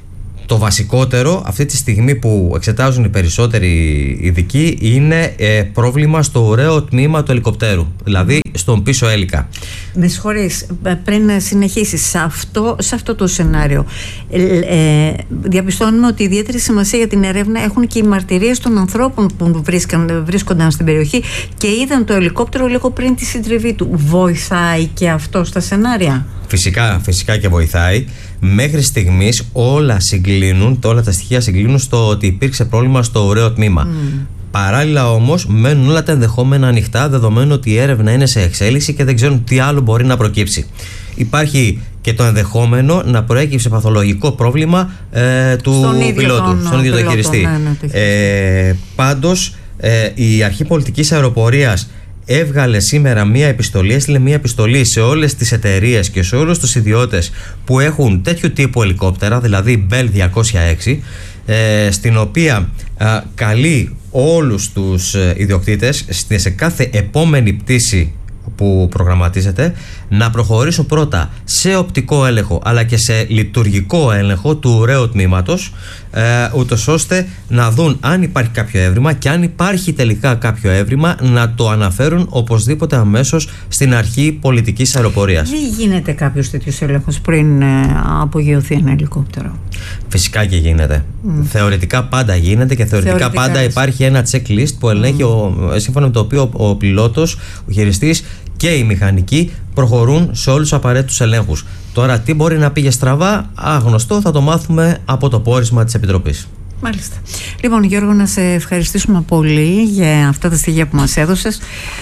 Το βασικότερο αυτή τη στιγμή που εξετάζουν οι περισσότεροι ειδικοί είναι ε, πρόβλημα στο ωραίο τμήμα του ελικοπτέρου, δηλαδή στον πίσω έλικα. Με συγχωρείς, πριν συνεχίσεις, σε αυτό, σε αυτό το σενάριο ε, ε, διαπιστώνουμε ότι ιδιαίτερη σημασία για την έρευνα έχουν και οι μαρτυρίες των ανθρώπων που βρίσκαν, βρίσκονταν στην περιοχή και είδαν το ελικόπτερο λίγο πριν τη συντριβή του. Βοηθάει και αυτό στα σενάρια? Φυσικά, φυσικά και βοηθάει. Μέχρι στιγμής όλα συγκλίνουν, όλα τα στοιχεία συγκλίνουν στο ότι υπήρξε πρόβλημα στο ωραίο τμήμα. Mm. Παράλληλα όμως μένουν όλα τα ενδεχόμενα ανοιχτά, δεδομένου ότι η έρευνα είναι σε εξέλιξη και δεν ξέρουν τι άλλο μπορεί να προκύψει. Υπάρχει και το ενδεχόμενο να προέκυψε παθολογικό πρόβλημα ε, του στον πιλότου, τον, στον ίδιο το χειριστή. Ναι, ναι, ε, πάντως ε, η Αρχή Πολιτικής Αεροπορίας έβγαλε σήμερα μία επιστολή, έστειλε μία επιστολή σε όλες τις εταιρείες και σε όλους τους ιδιώτες που έχουν τέτοιου τύπου ελικόπτερα, δηλαδή Bell διακόσια έξι, ε, στην οποία α, καλεί όλους τους ε, ιδιοκτήτες σε κάθε επόμενη πτήση που προγραμματίζεται να προχωρήσουν πρώτα σε οπτικό έλεγχο αλλά και σε λειτουργικό έλεγχο του ωραίου τμήματος, ε, ούτως ώστε να δουν αν υπάρχει κάποιο έβριμα και αν υπάρχει τελικά κάποιο έβριμα να το αναφέρουν οπωσδήποτε αμέσως στην Αρχή Πολιτικής Αεροπορίας. Δεν γίνεται κάποιος τέτοιος έλεγχος πριν ε, απογειωθεί ένα ελικόπτερο? Φυσικά και γίνεται. Mm. Θεωρητικά πάντα γίνεται και θεωρητικά, θεωρητικά πάντα υπάρχει ένα checklist που ελέγχει mm. ο, σύμφωνα με το οποίο ο, ο πιλότος, ο χειριστής και οι μηχανικοί προχωρούν σε όλους τους απαραίτητους ελέγχους. Τώρα τι μπορεί να πήγε στραβά, άγνωστο, θα το μάθουμε από το πόρισμα της Επιτροπής. Μάλιστα. Λοιπόν, Γιώργο, να σε ευχαριστήσουμε πολύ για αυτά τα στοιχεία που μας έδωσες.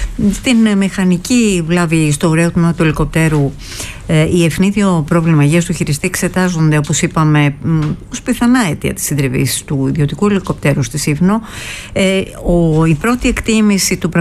Στην μηχανική βλάβη στο ωραίο τμήμα του ελικοπτέρου, ε, η ευνίδιο πρόβλημα υγείας του χειριστή εξετάζονται, όπως είπαμε, ως πιθανά αίτια της συντριβής του ιδιωτικού ελικοπτέρου στη Σύφνο. Ε, ο, η πρώτη εκτίμηση του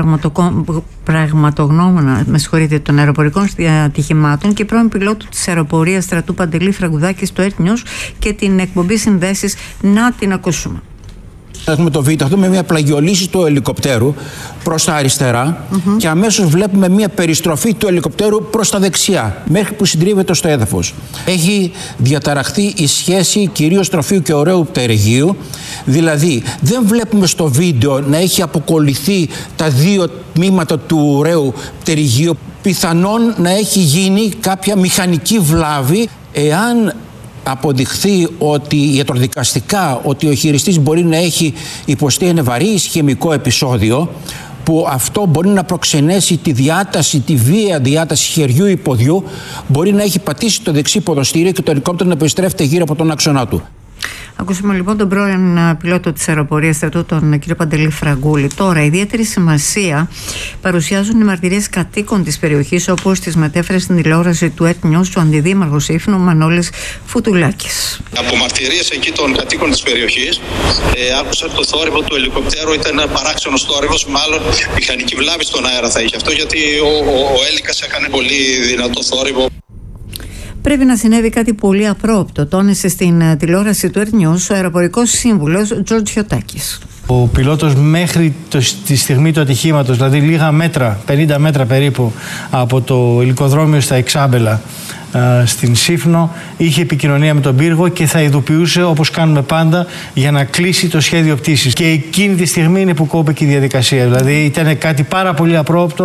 πραγματογνώμονα, με συγχωρείτε, των αεροπορικών ατυχημάτων και πρώην πιλότου της αεροπορίας στρατού Παντελή Φραγκουδάκη στο Earth News και την εκπομπή Συνδέσεις, να την ακούσουμε. Έχουμε το βίντεο αυτό με μια πλαγιολύση του ελικοπτέρου προς τα αριστερά mm-hmm. και αμέσως βλέπουμε μια περιστροφή του ελικοπτέρου προς τα δεξιά μέχρι που συντρίβεται στο έδαφος. Έχει διαταραχθεί η σχέση κυρίως τροφίου και ωραίου πτερυγίου, δηλαδή δεν βλέπουμε στο βίντεο να έχει αποκολληθεί τα δύο τμήματα του ωραίου πτερυγίου. Πιθανόν να έχει γίνει κάποια μηχανική βλάβη εάν αποδειχθεί ότι ιατροδικαστικά ότι ο χειριστής μπορεί να έχει υποστεί ένα βαρύ ισχυμικό επεισόδιο, που αυτό μπορεί να προξενέσει τη διάταση, τη βία διάταση χεριού ή ποδιού, μπορεί να έχει πατήσει το δεξί ποδοστήριο και το ελικόπτερο να περιστρέφεται γύρω από τον άξονά του. Ακούσαμε λοιπόν τον πρώην πιλότο της αεροπορίας στρατού, τον κύριο Παντελή Φραγκούλη. Τώρα, ιδιαίτερη σημασία παρουσιάζουν οι μαρτυρίες κατοίκων της περιοχής, όπως τις μετέφερε στην τηλεόραση του Earth News ο αντιδήμαρχος Σύφνου Μανώλης Φουτουλάκης. Από μαρτυρίες εκεί των κατοίκων της περιοχής, ε, άκουσα το θόρυβο του ελικοπτέρου ήταν παράξενος θόρυβος, μάλλον μηχανική βλάβη στον αέρα θα είχε αυτό, γιατί ο, ο, ο έλικας έκανε πολύ δυνατό θόρυβο. Πρέπει να συνέβη κάτι πολύ απρόοπτο, τόνισε στην τηλεόραση του Earth News ο αεροπορικός σύμβουλος Τζορτζ Χιωτάκης. Ο πιλότος μέχρι το, τη στιγμή του ατυχήματος, δηλαδή λίγα μέτρα, πενήντα μέτρα περίπου από το ελικοδρόμιο στα Εξάμπελα στην Σύφνο, είχε επικοινωνία με τον πύργο και θα ειδοποιούσε, όπως κάνουμε πάντα, για να κλείσει το σχέδιο πτήσης. Και εκείνη τη στιγμή είναι που κόπηκε η διαδικασία. Δηλαδή ήταν κάτι πάρα πολύ απρόοπτο.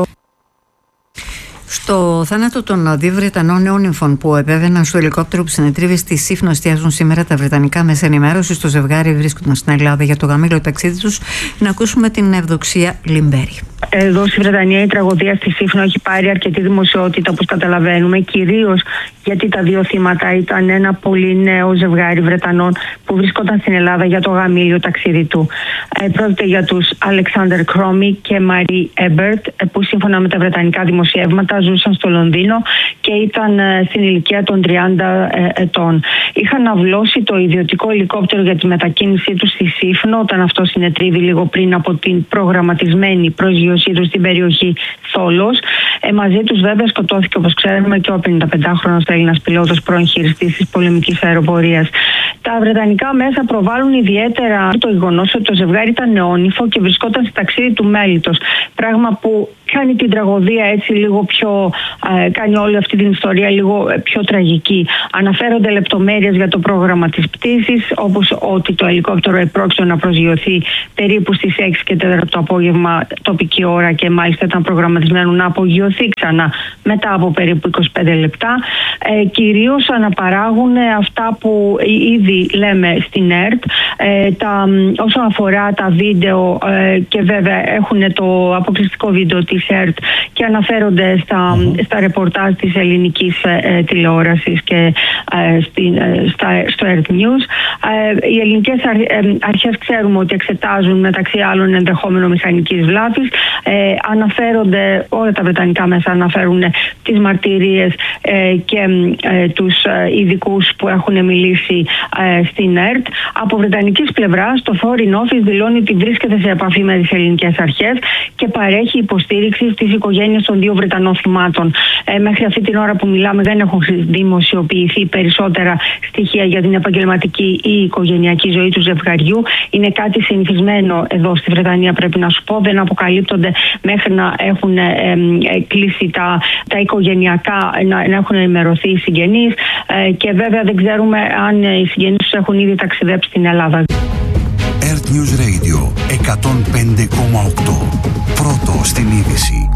Στο θάνατο των δύο Βρετανών νεόνυμφων που επέβαιναν στο ελικόπτερο που συνετρίβει στη Σύφνο, εστιάζουν σήμερα τα βρετανικά μέσα ενημέρωση. Το ζευγάρι βρίσκονταν στην Ελλάδα για το γαμήλο ταξίδι τους. Να ακούσουμε την Ευδοξία Λιμπέρη. Εδώ στη Βρετανία η τραγωδία στη Σύφνο έχει πάρει αρκετή δημοσιότητα, όπως καταλαβαίνουμε, κυρίως γιατί τα δύο θύματα ήταν ένα πολύ νέο ζευγάρι Βρετανών που βρισκόταν στην Ελλάδα για το γαμήλιο ταξίδι του. Ε, πρόκειται για τους Αλεξάνδερ Κρόμι και Μαρί Έμπερτ, που σύμφωνα με τα βρετανικά δημοσιεύματα ζούσαν στο Λονδίνο και ήταν ε, στην ηλικία των τριάντα ε, ετών. Είχαν αυλώσει το ιδιωτικό ελικόπτερο για τη μετακίνησή τους στη Σύφνο όταν αυτό συνετρίβει λίγο πριν από την προγραμματισμένη προσγείωσή του στην περιοχή Θόλος. Ε, μαζί τους βέβαια σκοτώθηκε, όπως ξέρουμε, και ο πενηνταπεντάχρονος Έλληνας πιλότος, πρώην χειριστής της πολεμικής αεροπορίας. Τα βρετανικά μέσα προβάλλουν ιδιαίτερα το γεγονός ότι το ζευγάρι ήταν νεόνυμφο και βρισκόταν σε ταξίδι του μέλιτος. Πράγμα που κάνει την τραγωδία έτσι λίγο πιο, ε, κάνει όλη αυτή την ιστορία λίγο πιο τραγική. Αναφέρονται λεπτομέρειες για το πρόγραμμα της πτήσης, όπως ότι το ελικόπτερο επρόκειτο να προσγειωθεί περίπου στις έξι και τέσσερα το απόγευμα τοπική ώρα και μάλιστα ήταν προγραμματισμένο να απογειωθεί ξανά μετά από περίπου είκοσι πέντε λεπτά. Ε, κυρίως αναπαράγουν αυτά που ήδη λέμε στην ΕΡΤ, ε, τα, όσον αφορά τα βίντεο ε, και βέβαια έχουν το αποκλειστικό βίντεο της ΕΡΤ και αναφέρονται στα, mm-hmm. στα ρεπορτάζ της ελληνικής ε, τηλεόρασης και ε, στην, ε, στα, στο ΕΡΤ News. Ε, οι ελληνικές αρ, ε, αρχές ξέρουμε ότι εξετάζουν μεταξύ άλλων ενδεχόμενο μηχανικής βλάβης. Ε, αναφέρονται, όλα τα βρετανικά μέσα αναφέρουν τις μαρτυρίες ε, και ε, τους ε, ειδικούς που έχουν μιλήσει ε, στην ΕΡΤ. Από βρετανικής πλευράς το Foreign Office δηλώνει ότι βρίσκεται σε επαφή με τις ελληνικές αρχές και παρέχει υποστήριξη στις οικογένειες των δύο Βρετανών θυμάτων. Ε, μέχρι αυτή την ώρα που μιλάμε δεν έχουν δημοσιοποιηθεί περισσότερα στοιχεία για την επαγγελματική ή οικογενειακή ζωή του ζευγαριού. Είναι κάτι συνηθισμένο εδώ στη Βρετανία, πρέπει να σου πω. Δεν αποκαλύπτονται μέχρι να έχουν ε, ε, κλείσει τα, τα οικογενειακά, να, να έχουν ενημερωθεί οι συγγενείς ε, και βέβαια δεν ξέρουμε αν οι συγγενείς τους έχουν ήδη ταξιδέψει στην Ελλάδα. Earth News Radio εκατόν πέντε κόμμα οκτώ. Πρώτο στην είδηση.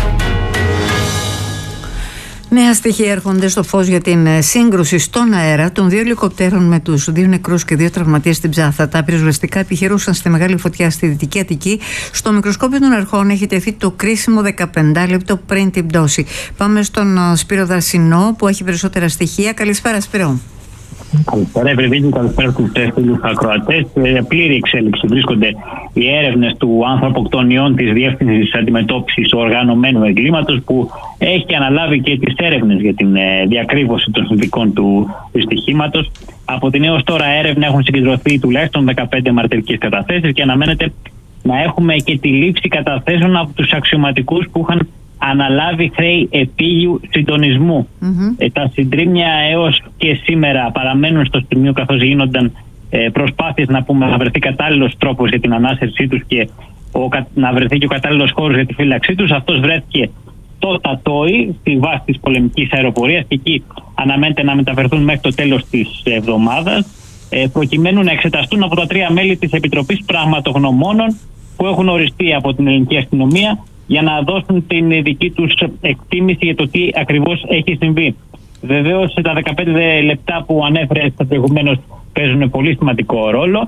Νέα στοιχεία έρχονται στο φως για την σύγκρουση στον αέρα των δύο ελικοπτέρων με τους δύο νεκρούς και δύο τραυματίες στην Ψάθα. Τα πυροσβεστικά επιχειρούσαν στη μεγάλη φωτιά στη Δυτική Αττική. Στο μικροσκόπιο των αρχών έχει τεθεί το κρίσιμο δεκαπέντε λεπτό πριν την πτώση. Πάμε στον Σπύρο Δαρσινό που έχει περισσότερα στοιχεία. Καλησπέρα, Σπύρο. Καλησπέρα, Ευρυδίκη, καλησπέρα στους φίλους ακροατές. Σε πλήρη εξέλιξη βρίσκονται οι έρευνες του ανθρωποκτονιών της Διεύθυνσης Αντιμετώπισης Οργανωμένου Εγκλήματος, που έχει αναλάβει και τις έρευνες για την διακρύβωση των συνθηκών του δυστυχήματος. Από την έως τώρα έρευνα έχουν συγκεντρωθεί τουλάχιστον δεκαπέντε μαρτυρικές καταθέσεις και αναμένεται να έχουμε και τη λήψη καταθέσεων από τους αξιωματικούς που είχαν αναλάβει χρέη επίγειου συντονισμού. Mm-hmm. Ε, τα συντρίμμια έως και σήμερα παραμένουν στο σημείο, καθώς γίνονταν ε, προσπάθειες να, πούμε, να βρεθεί κατάλληλος τρόπος για την ανάσυρσή τους και ο, να βρεθεί και ο κατάλληλος χώρος για τη φύλαξή τους. Αυτός βρέθηκε το Τατόι στη βάση της πολεμικής αεροπορίας και εκεί αναμένεται να μεταφερθούν μέχρι το τέλος της εβδομάδας, ε, προκειμένου να εξεταστούν από τα τρία μέλη της Επιτροπής Πραγματογνωμόνων που έχουν οριστεί από την ελληνική αστυνομία για να δώσουν την δική τους εκτίμηση για το τι ακριβώς έχει συμβεί. Βεβαίως τα δεκαπέντε λεπτά που ανέφερε προηγουμένως παίζουν πολύ σημαντικό ρόλο,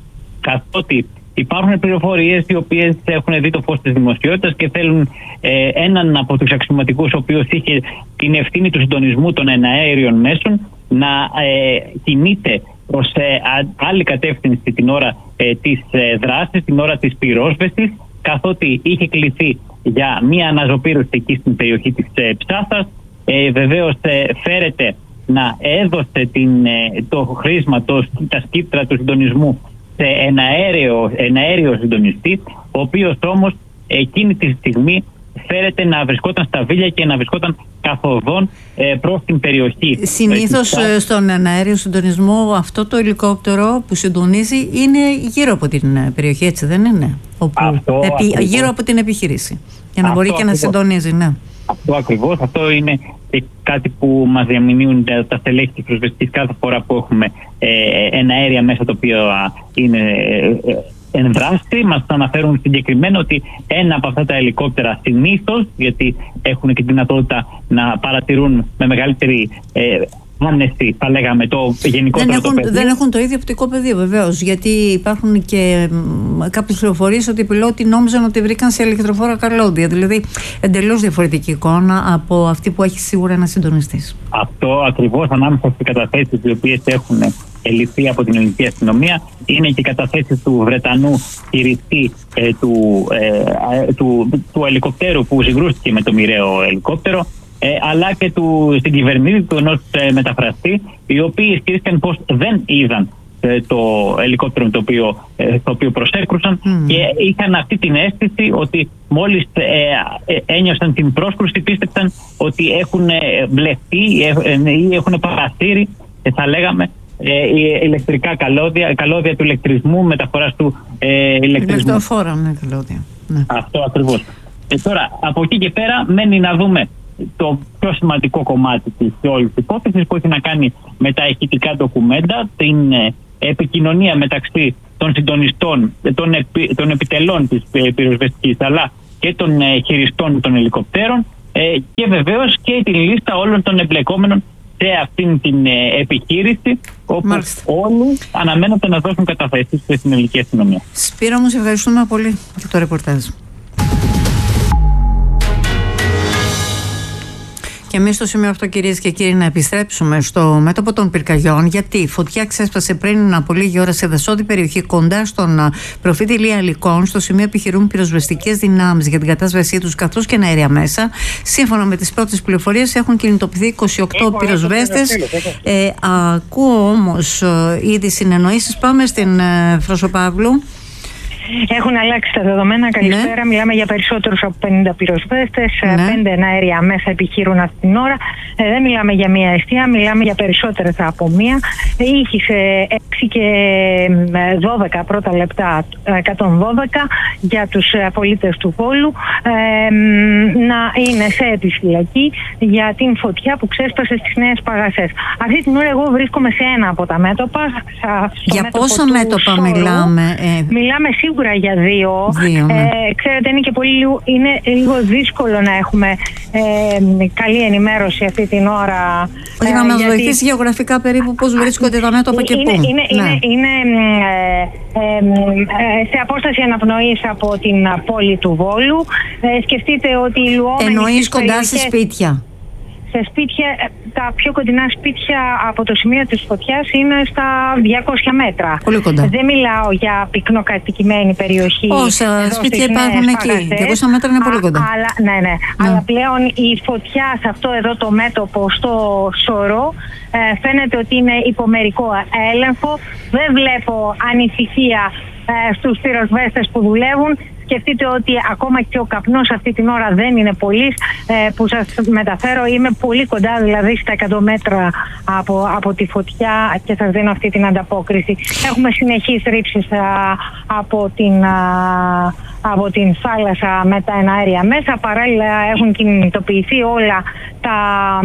καθότι υπάρχουν πληροφορίες οι οποίες έχουν δει το φως της δημοσιότητας και θέλουν ε, έναν από τους αξιωματικούς, ο οποίος είχε την ευθύνη του συντονισμού των εναέριων μέσων, να ε, κινείται προς ε, άλλη κατεύθυνση την ώρα ε, της ε, δράσης, την ώρα της πυρόσβεσης, καθότι είχε κληθεί για μία αναζωπήρωση εκεί στην περιοχή της ε, Ψάθας. Ε, βεβαίως ε, φέρεται να έδωσε την, ε, το χρήσμα, το, τα σκύπτρα του συντονισμού σε ένα αέριο, ένα αέριο συντονιστή, ο οποίος όμως εκείνη τη στιγμή φέρεται να βρισκόταν στα Βίλια και να βρισκόταν καθοδόν ε, προς την περιοχή. Συνήθως ε, στον αέριο συντονισμό αυτό το ελικόπτερο που συντονίζει είναι γύρω από την περιοχή, έτσι δεν είναι? Όπου, αυτό, επί, γύρω από την επιχείρηση, για να αυτό μπορεί και ακριβώς. να συντονίζει, ναι. Αυτό ακριβώς, αυτό είναι κάτι που μας διαμηνύουν τα στελέχη της πυροσβεστικής κάθε φορά που έχουμε ε, ένα αέρια μέσα το οποίο είναι ε, εν δράση. Μας αναφέρουν συγκεκριμένα ότι ένα από αυτά τα ελικόπτερα συνήθως, γιατί έχουν και τη δυνατότητα να παρατηρούν με μεγαλύτερη ε, άνεση, θα λέγαμε, το γενικότερο δεν έχουν, το πεδίο. Δεν έχουν το ίδιο οπτικό πεδίο, βεβαίως, γιατί υπάρχουν και κάποιες πληροφορίες ότι οι πιλότοι νόμιζαν ότι βρήκαν σε ηλεκτροφόρα καλώδια. Δηλαδή εντελώς διαφορετική εικόνα από αυτή που έχει σίγουρα ένα συντονιστής. Αυτό ακριβώς, ανάμεσα στις καταθέσεις οι οποίες έχουν ληφθεί από την ελληνική αστυνομία, είναι και οι καταθέσεις του Βρετανού χειριστή ε, του, ε, του, του, του ελικοπτέρου που συγκρούστηκε με το μοιραίο ελικόπτερο, ε, αλλά και του, στην κυβερνήτη του ενός ε, μεταφραστή, οι οποίοι ισχυρίστηκαν πως δεν είδαν ε, το ελικόπτερο το οποίο, ε, το οποίο προσέκρουσαν mm. και είχαν αυτή την αίσθηση ότι μόλις ε, ε, ένιωσαν την πρόσκρουση, πίστεψαν ότι έχουν μπλεχτεί ε, ή έχουν παρασύρει, ε, θα λέγαμε, Ε, ηλεκτρικά καλώδια, καλώδια του ηλεκτρισμού, μεταφοράς του ε, ηλεκτρισμού. Ηλεκτροφόρα, ναι, καλώδια. Ναι. Αυτό ακριβώς. Ε, τώρα, από εκεί και πέρα, μένει να δούμε το πιο σημαντικό κομμάτι της όλης της υπόθεσης που έχει να κάνει με τα ηχητικά ντοκουμέντα, την ε, επικοινωνία μεταξύ των συντονιστών, των, επι, των επιτελών της ε, πυροσβεστικής, αλλά και των ε, χειριστών των ελικοπτέρων ε, και βεβαίως και την λίστα όλων των εμπλεκόμενων σε αυτήν την ε, επιχείρηση, όπου Μάλιστα. όλοι αναμένονται να δώσουν καταθέσεις στην ελληνική αστυνομία. Σπύρο μου, σε ευχαριστούμε πολύ για το ρεπορτάζ. Και εμείς στο σημείο αυτό, κυρίες και κύριοι, να επιστρέψουμε στο μέτωπο των πυρκαγιών, γιατί η φωτιά ξέσπασε πριν από λίγη ώρα σε δασόδη περιοχή κοντά στον προφήτη Λία Λυκών. Στο σημείο επιχειρούν πυροσβεστικές δυνάμεις για την κατάσβεσή τους, καθώς και αέρια μέσα. Σύμφωνα με τις πρώτες πληροφορίες, έχουν κινητοποιηθεί είκοσι οκτώ πυροσβέστες. Ε, ακούω όμως ε, ήδη συνεννοήσεις. Πάμε στην ε, Φροσοπαύλου. Έχουν αλλάξει τα δεδομένα. Καλησπέρα. Ναι. Μιλάμε για περισσότερους από πενήντα πυροσβέστες. Ναι. Πέντε αέρια μέσα επιχείρουν αυτή την ώρα. Ε, δεν μιλάμε για μία εστία, μιλάμε για περισσότερες από μία. Ήχησε έξι και δώδεκα πρώτα λεπτά, εκατόν δώδεκα για τους πολίτες του Βόλου ε, να είναι σε επιφυλακή για την φωτιά που ξέσπασε στις Νέες Παγασές. Αυτή την ώρα εγώ βρίσκομαι σε ένα από τα μέτωπα. Για πόσα μέτωπα Σόρου. μιλάμε? Ε... Μιλάμε σίγουρα για δύο. δύο ναι. ε, ξέρετε, είναι και πολύ είναι λίγο δύσκολο να έχουμε ε, καλή ενημέρωση αυτή την ώρα. Όχι, να ε, μας γιατί... βοηθήσει γεωγραφικά περίπου πώς βρίσκονται τα μέτωπα και είναι, πού. Είναι, ναι. είναι, είναι ε, ε, ε, σε απόσταση αναπνοής από την πόλη του Βόλου. Ε, σκεφτείτε ότι οι λουόμενοι... Εννοείς κοντά σε σπίτια? Σε σπίτια, τα πιο κοντινά σπίτια από το σημείο της φωτιάς είναι στα διακόσια μέτρα. Πολύ κοντά. Δεν μιλάω για πυκνοκατοικημένη περιοχή. Όσα σπίτια υπάρχουν εκεί. διακόσια μέτρα είναι πολύ κοντά. Α, αλλά, ναι, ναι. ναι. Αλλά πλέον η φωτιά σε αυτό εδώ το μέτωπο στο Σωρό ε, φαίνεται ότι είναι υπομερικό έλεγχο. Δεν βλέπω ανησυχία ε, στους πυροσβέστες που δουλεύουν. Σκεφτείτε ότι ακόμα και ο καπνός αυτή την ώρα δεν είναι πολύς ε, που σας μεταφέρω. Είμαι πολύ κοντά, δηλαδή στα εκατό μέτρα από, από τη φωτιά και σας δίνω αυτή την ανταπόκριση. Έχουμε συνεχείς ρήψεις α, από, την, α, από την θάλασσα με τα εναέρια μέσα. Παράλληλα έχουν κινητοποιηθεί όλα τα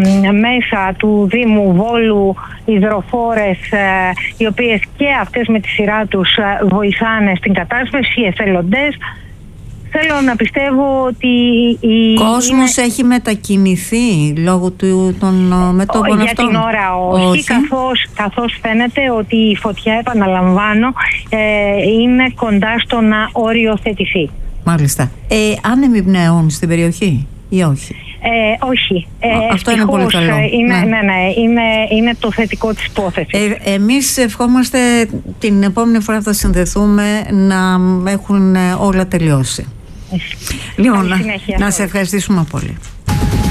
μέσα του Δήμου Βόλου, υδροφόρες ε, οι οποίες και αυτές με τη σειρά τους ε, βοηθάνε στην κατάσβεση, εθελοντές. Θέλω να πιστεύω ότι η... Κόσμος είναι... έχει μετακινηθεί λόγω του, των μετώπων για αυτών? Για την ώρα όχι, όχι. Καθώς, καθώς φαίνεται ότι η φωτιά, επαναλαμβάνω, ε, είναι κοντά στο να οριοθετηθεί. Μάλιστα. Ε, άνεμοι πνέουν στην περιοχή ή όχι? Ε, όχι. Ε, Αυτό είναι πολύ καλό. Είναι, ναι. Ναι, ναι, είναι, είναι το θετικό της υπόθεσης. Ε, εμείς ευχόμαστε την επόμενη φορά που θα συνδεθούμε να έχουν όλα τελειώσει. Λοιπόν, να, να σε ευχαριστήσουμε πολύ.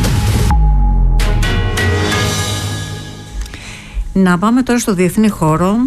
Να πάμε τώρα στο διεθνή χώρο και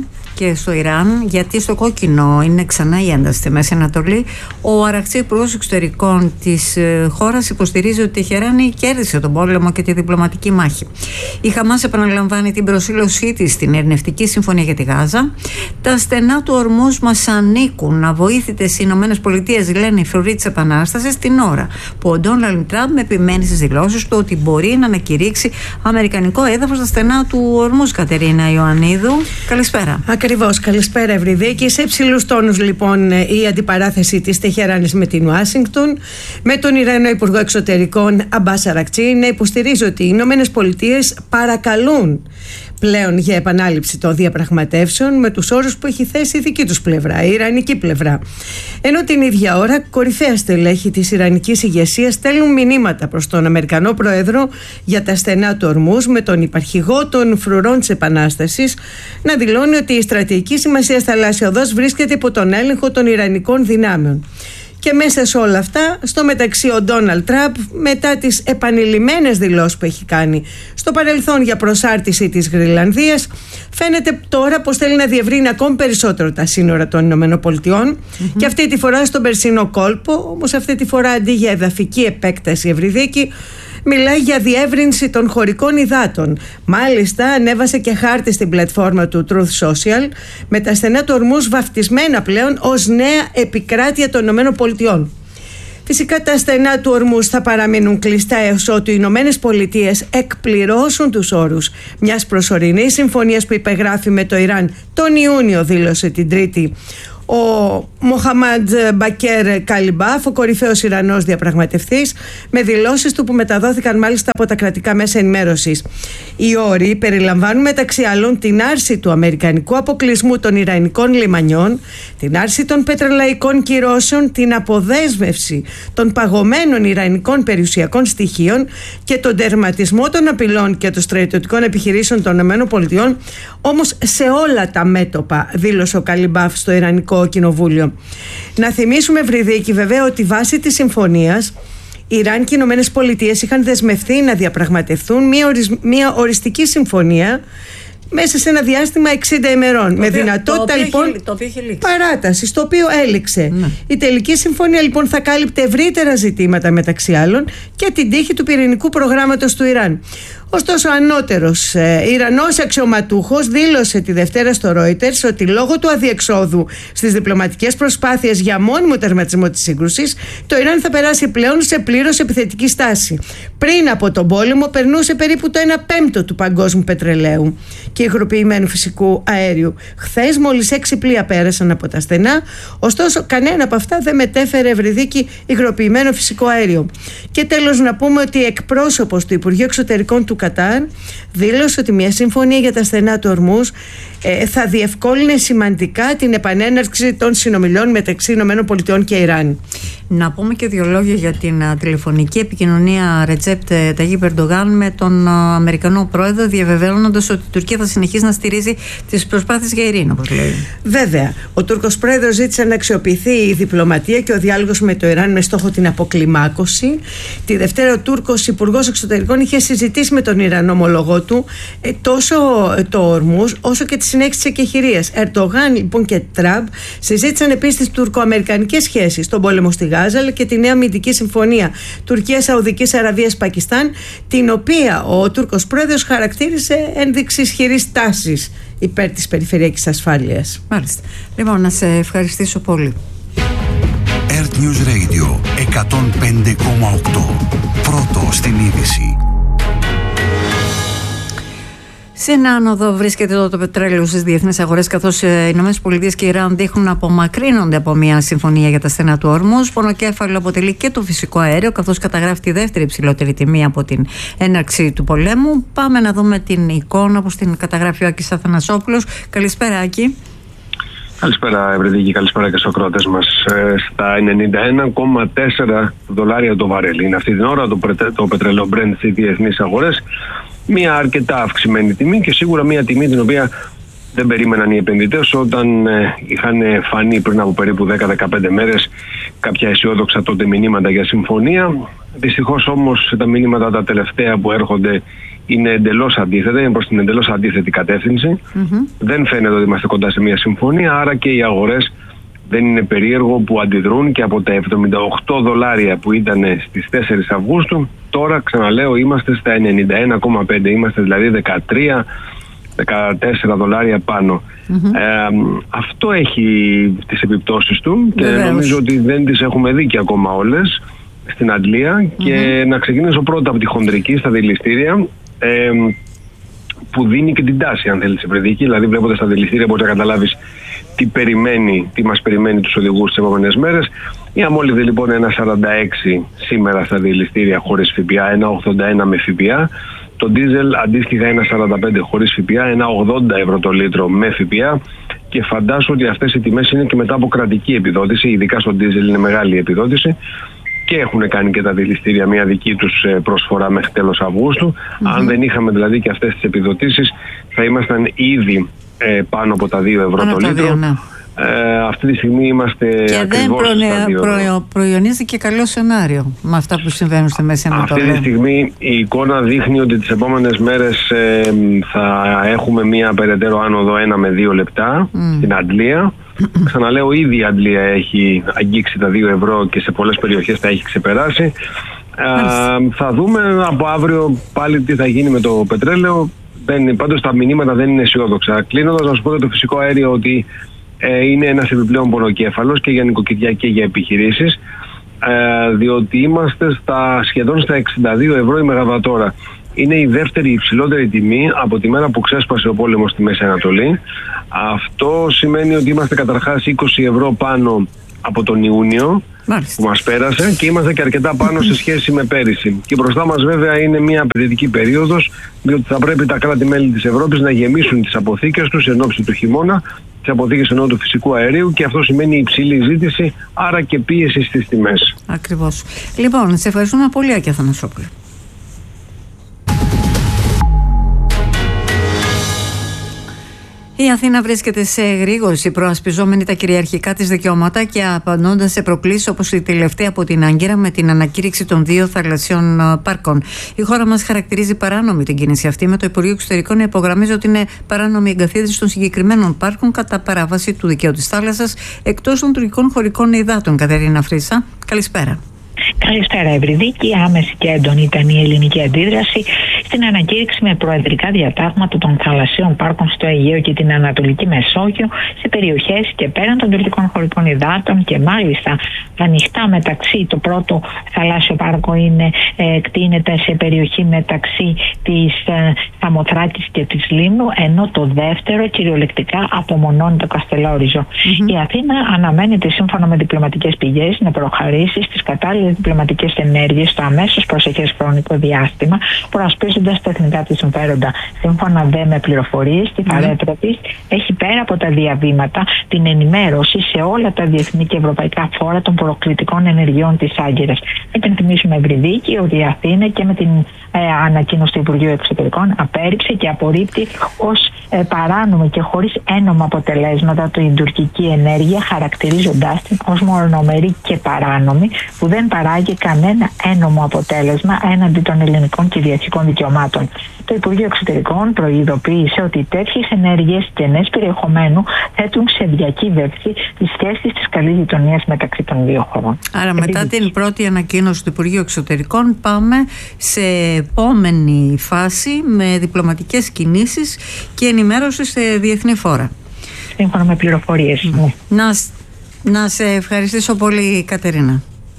και στο Ιράν, γιατί στο κόκκινο είναι ξανά η ένταση στη Μέση Ανατολή. Ο Αραχτσή, υπουργός εξωτερικών της χώρας, υποστηρίζει ότι η Τεχεράνη κέρδισε τον πόλεμο και τη διπλωματική μάχη. Η Χαμάς επαναλαμβάνει την προσήλωσή της στην ειρηνευτική συμφωνία για τη Γάζα. Τα στενά του Ορμούζ μας ανήκουν. Αβοήθητες οι Ηνωμένες Πολιτείες, λένε οι φρουροί της Επανάστασης, την ώρα που ο Ντόναλντ Τραμπ επιμένει στις δηλώσεις του ότι μπορεί να ανακηρύξει αμερικανικό έδαφος στα στενά του Ορμούζ. Κατερίνα Ιωαννίδου, καλησπέρα. Ακριβώς, καλησπέρα Ευρυδίκη. Σε υψηλούς τόνους λοιπόν η αντιπαράθεση της Τεχεράνης με την Ουάσιγκτον, με τον Ιρανό Υπουργό Εξωτερικών Αμπάς Αρακτσί να υποστηρίζει ότι οι Ηνωμένες Πολιτείες παρακαλούν πλέον για επανάληψη των διαπραγματεύσεων με τους όρους που έχει θέσει η δική τους πλευρά, η ιρανική πλευρά. Ενώ την ίδια ώρα κορυφαία στελέχη της ιρανικής ηγεσίας στέλνουν μηνύματα προς τον Αμερικανό Πρόεδρο για τα στενά του Ορμούζ, με τον υπαρχηγό των φρουρών της Επανάστασης να δηλώνει ότι η στρατηγική σημασία θαλάσσια οδός βρίσκεται υπό τον έλεγχο των ιρανικών δυνάμεων. Και μέσα σε όλα αυτά, στο μεταξύ ο Ντόναλντ Τραμπ, μετά τις επανειλημμένες δηλώσεις που έχει κάνει στο παρελθόν για προσάρτηση της Γροιλανδίας, φαίνεται τώρα πως θέλει να διευρύνει ακόμη περισσότερο τα σύνορα των Ηνωμένων Πολιτειών, mm-hmm. και αυτή τη φορά στον Περσινό κόλπο, όμως αυτή τη φορά αντί για εδαφική επέκταση, Ευρυδίκη, μιλάει για διεύρυνση των χωρικών υδάτων. Μάλιστα ανέβασε και χάρτη στην πλατφόρμα του Truth Social με τα στενά του Ορμούζ βαφτισμένα πλέον ως νέα επικράτεια των Ηνωμένων Πολιτειών. Φυσικά τα στενά του Ορμούζ θα παραμείνουν κλειστά έως ότου οι Ηνωμένες Πολιτείες εκπληρώσουν τους όρους μιας προσωρινής συμφωνίας που υπεγράφει με το Ιράν τον Ιούνιο, δήλωσε την Τρίτη ο Μοχαμάντ Μπακέρ Καλιμπάφ, ο κορυφαίος Ιρανός διαπραγματευτής, με δηλώσεις του που μεταδόθηκαν μάλιστα από τα κρατικά μέσα ενημέρωσης. Οι όροι περιλαμβάνουν μεταξύ άλλων την άρση του αμερικανικού αποκλεισμού των ιρανικών λιμανιών, την άρση των πετρελαϊκών κυρώσεων, την αποδέσμευση των παγωμένων ιρανικών περιουσιακών στοιχείων και τον τερματισμό των απειλών και των στρατιωτικών επιχειρήσεων των ΗΠΑ, όμως σε όλα τα μέτωπα, δήλωσε ο Καλιμπάφ στο Ιρανικό Κοινοβούλιο. Να θυμίσουμε, Ευρυδίκη, βέβαια, ότι βάσει της συμφωνίας Ιράν και οι Ηνωμένες Πολιτείες είχαν δεσμευθεί να διαπραγματευτούν μια, ορις... μια οριστική συμφωνία μέσα σε ένα διάστημα εξήντα ημερών. Το με οποίο, δυνατότητα το λοιπόν έχει, παράταση, το οποίο έληξε. Ναι. Η τελική συμφωνία λοιπόν θα κάλυπτε ευρύτερα ζητήματα, μεταξύ άλλων και την τύχη του πυρηνικού προγράμματος του Ιράν. Ωστόσο, ο ανώτερος ε, Ιρανός αξιωματούχος δήλωσε τη Δευτέρα στο Reuters ότι λόγω του αδιεξόδου στις διπλωματικές προσπάθειες για μόνιμο τερματισμό της σύγκρουσης, το Ιράν θα περάσει πλέον σε πλήρως επιθετική στάση. Πριν από τον πόλεμο, περνούσε περίπου το ένα πέμπτο του παγκόσμιου πετρελαίου και υγροποιημένου φυσικού αέριου. Χθες, μόλις έξι πλοία πέρασαν από τα στενά, ωστόσο, κανένα από αυτά δεν μετέφερε, Ευρυδίκη, υγροποιημένο φυσικό αέριο. Και τέλος, να πούμε ότι εκπρόσωπος του Υπουργείου Εξωτερικών του Κατάρ δήλωσε ότι μια συμφωνία για τα στενά του Ορμούζ ε, θα διευκόλυνε σημαντικά την επανέναρξη των συνομιλιών μεταξύ ΗΠΑ και Ιράν. Να πούμε και δύο λόγια για την uh, τηλεφωνική επικοινωνία Ρετζέπ Ταγίπ Ερντογάν με τον uh, Αμερικανό Πρόεδρο, διαβεβαιώνοντας ότι η Τουρκία θα συνεχίσει να στηρίζει τις προσπάθειες για ειρήνη, όπως λέει. Βέβαια, ο Τούρκος Πρόεδρος ζήτησε να αξιοποιηθεί η διπλωματία και ο διάλογος με το Ιράν με στόχο την αποκλιμάκωση. Τη Δευτέρα, ο Τούρκος Υπουργός Εξωτερικών είχε συζητήσει με τον Ιρανό ομολογό του ε, τόσο το Ορμούζ όσο και τη συνέχιση της εκεχηρίας. Ερντογάν λοιπόν και Τραμπ συζήτησαν επίσης τις τουρκο-αμερικανικές σχέσεις, τον πόλεμο στη Γάζα αλλά και τη νέα αμυντική συμφωνία Τουρκίας, Σαουδικής Αραβίας, Πακιστάν, την οποία ο Τούρκος Πρόεδρος χαρακτήρισε ένδειξη ισχυρής τάσης υπέρ της περιφερειακής ασφάλειας. Μάλιστα. Λοιπόν, να σε ευχαριστήσω πολύ. Earth News Radio εκατόν πέντε κόμμα οκτώ. Πρώτο στην είδηση. Σε ένα άνοδο βρίσκεται εδώ το πετρέλαιο στις διεθνείς αγορές, καθώς οι ΗΠΑ και η Ιράν δείχνουν να απομακρύνονται από μια συμφωνία για τα στενά του Ορμούζ. Πονοκέφαλο αποτελεί και το φυσικό αέριο, καθώς καταγράφει τη δεύτερη υψηλότερη τιμή από την έναρξη του πολέμου. Πάμε να δούμε την εικόνα όπως την καταγράφει ο Άκης Αθανασόπουλος. Καλησπέρα, Άκη. Καλησπέρα, Ευρυδίκη, καλησπέρα και στους ακροατές μας. Ε, στα ενενήντα ένα κόμμα τέσσερα δολάρια το βαρέλι είναι αυτή την ώρα το, το πετρέλαιο Brent στις διεθνείς αγορές. Μια αρκετά αυξημένη τιμή και σίγουρα μια τιμή την οποία δεν περίμεναν οι επενδυτές όταν ε, είχαν φανεί πριν από περίπου δέκα με δεκαπέντε μέρες κάποια αισιόδοξα τότε μηνύματα για συμφωνία. Δυστυχώς όμως τα μηνύματα τα τελευταία που έρχονται είναι εντελώς αντίθετα, είναι προς την εντελώς αντίθετη κατεύθυνση. Mm-hmm. Δεν φαίνεται ότι είμαστε κοντά σε μια συμφωνία, άρα και οι αγορές δεν είναι περίεργο που αντιδρούν και από τα εβδομήντα οκτώ δολάρια που ήταν στις τέσσερις Αυγούστου, τώρα ξαναλέω είμαστε στα ενενήντα ένα κόμμα πέντε, είμαστε δηλαδή δεκατρία δεκατέσσερα δολάρια πάνω. Mm-hmm. Ε, αυτό έχει τις επιπτώσεις του και Βεβαίως. νομίζω ότι δεν τις έχουμε δει και ακόμα όλες στην Αγγλία. Mm-hmm. Και να ξεκινήσω πρώτα από τη χονδρική στα δηληστήρια, ε, που δίνει και την τάση, αν θέλεις, Ευρεδίκη. Δηλαδή βλέποντας τα δηληστήρια μπορείς να καταλάβεις τι περιμένει, τι μας περιμένει τους οδηγούς τις επόμενες μέρες. Η αμόλυβδη λοιπόν ένα σαράντα έξι σήμερα στα δηληστήρια χωρίς ΦΠΑ, ένα ογδόντα ένα με ΦΠΑ. Το ντίζελ αντίστοιχα ένα σαράντα πέντε χωρίς ΦΠΑ, ένα ογδόντα ευρώ το λίτρο με ΦΠΑ. Και φαντάσου ότι αυτές οι τιμές είναι και μετά από κρατική επιδότηση, ειδικά στο ντίζελ είναι μεγάλη επιδότηση. Και έχουν κάνει και τα δηληστήρια μια δική τους προσφορά μέχρι τέλος Αυγούστου. Mm-hmm. Αν δεν είχαμε δηλαδή και αυτές τις επιδοτήσεις, θα ήμασταν ήδη ε, πάνω από τα δύο ευρώ πάνω το λίτρο. δύο, ναι. ε, αυτή τη στιγμή είμαστε και ακριβώς δεν στα δύο ευρώ. Προ, προϊονίζει και καλό σενάριο με αυτά που συμβαίνουν στη Μέση Ανατολή. Αυτή τη στιγμή η εικόνα δείχνει ότι τις επόμενες μέρες ε, θα έχουμε μια περαιτέρω άνοδο ένα με δύο λεπτά mm. στην Αγγλία. Ξαναλέω, ήδη η Αγγλία έχει αγγίξει τα δύο ευρώ και σε πολλές περιοχές τα έχει ξεπεράσει. Ε, θα δούμε από αύριο πάλι τι θα γίνει με το πετρέλαιο. Δεν, πάντως τα μηνύματα δεν είναι αισιόδοξα. Κλείνοντας, να σου πω για το φυσικό αέριο ότι ε, είναι ένας επιπλέον πονοκέφαλος και για νοικοκυριά και για επιχειρήσεις, ε, διότι είμαστε στα, σχεδόν στα εξήντα δύο ευρώ η μεγαβατόρα. Είναι η δεύτερη υψηλότερη τιμή από τη μέρα που ξέσπασε ο πόλεμος στη Μέση Ανατολή. Αυτό σημαίνει ότι είμαστε καταρχάς είκοσι ευρώ πάνω από τον Ιούνιο Μάλιστα. που μας πέρασε και είμαστε και αρκετά πάνω σε σχέση με πέρυσι. Και μπροστά μας βέβαια είναι μια απαιτητική περίοδος, διότι θα πρέπει τα κράτη-μέλη της Ευρώπης να γεμίσουν τις αποθήκες τους εν ώψη του χειμώνα, τις αποθήκες εννοώ του φυσικού αερίου, και αυτό σημαίνει υψηλή ζήτηση, άρα και πίεση στις τιμές. Ακριβώς. Λοιπόν, σε ευχαριστούμε πολύ, Άκη Αθανασόπουλε. Η Αθήνα βρίσκεται σε εγρήγορση, προασπιζόμενη τα κυριαρχικά της δικαιώματα και απαντώντας σε προκλήσεις όπως η τελευταία από την Άγκυρα με την ανακήρυξη των δύο θαλασσιών πάρκων. Η χώρα μας χαρακτηρίζει παράνομη την κίνηση αυτή, με το Υπουργείο Εξωτερικών να υπογραμμίζει ότι είναι παράνομη η εγκαθίδρυση των συγκεκριμένων πάρκων κατά παράβαση του δικαίου της θάλασσας εκτός των τουρκικών χωρικών υδάτων. Κατερίνα Φρύσα, καλησπέρα. Καλησπέρα, Ευρυδίκη. Άμεση και έντονη ήταν η ελληνική αντίδραση στην ανακήρυξη με προεδρικά διατάγματα των θαλασσίων πάρκων στο Αιγαίο και την Ανατολική Μεσόγειο, σε περιοχές και πέραν των τουρκικών χωρικών υδάτων, και μάλιστα ανοιχτά μεταξύ. Το πρώτο θαλάσσιο πάρκο είναι, ε, κτείνεται σε περιοχή μεταξύ της ε, Σαμοθράκης και της Λίμνου, ενώ το δεύτερο κυριολεκτικά απομονώνει το Καστελόριζο. Mm-hmm. Η Αθήνα αναμένεται, σύμφωνα με διπλωματικές πηγές, να προχωρήσει στις κατάλληλες διπλωματικές ενέργειες στο αμέσως προσεχές χρονικό διάστημα, προασπίζοντας τα εθνικά της συμφέροντα. Σύμφωνα δε με πληροφορίες, τη φαρέτρα της έχει πέρα από τα διαβήματα την ενημέρωση σε όλα τα διεθνή και ευρωπαϊκά φόρα των προκλητικών ενεργειών της Άγκυρας. Υπενθυμίσουμε, Ευρυδίκη, ότι η Αθήνα και με την ε, ανακοίνωση του Υπουργείου Εξωτερικών απέρριψε και απορρίπτει ως ε, παράνομη και χωρίς ένομα αποτελέσματα την τουρκική ενέργεια, χαρακτηρίζοντάς την ως μονομερή και παράνομη, που δεν παράγει κανένα ένομο αποτέλεσμα έναντι των ελληνικών κυριαρχικών δικαιωμάτων. Το Υπουργείο Εξωτερικών προειδοποίησε ότι τέτοιες ενέργειες κενές περιεχομένου θέτουν σε διακύβευση τις σχέσεις της καλής γειτονίας μεταξύ των δύο χωρών. Άρα, Επειδή... μετά την πρώτη ανακοίνωση του Υπουργείου Εξωτερικών, πάμε σε επόμενη φάση με διπλωματικές κινήσεις και ενημέρωση σε διεθνή φόρα. Σύμφωνα με πληροφορίες. Mm. Ναι. Να, να σε ευχαριστήσω πολύ, Κατερίνα.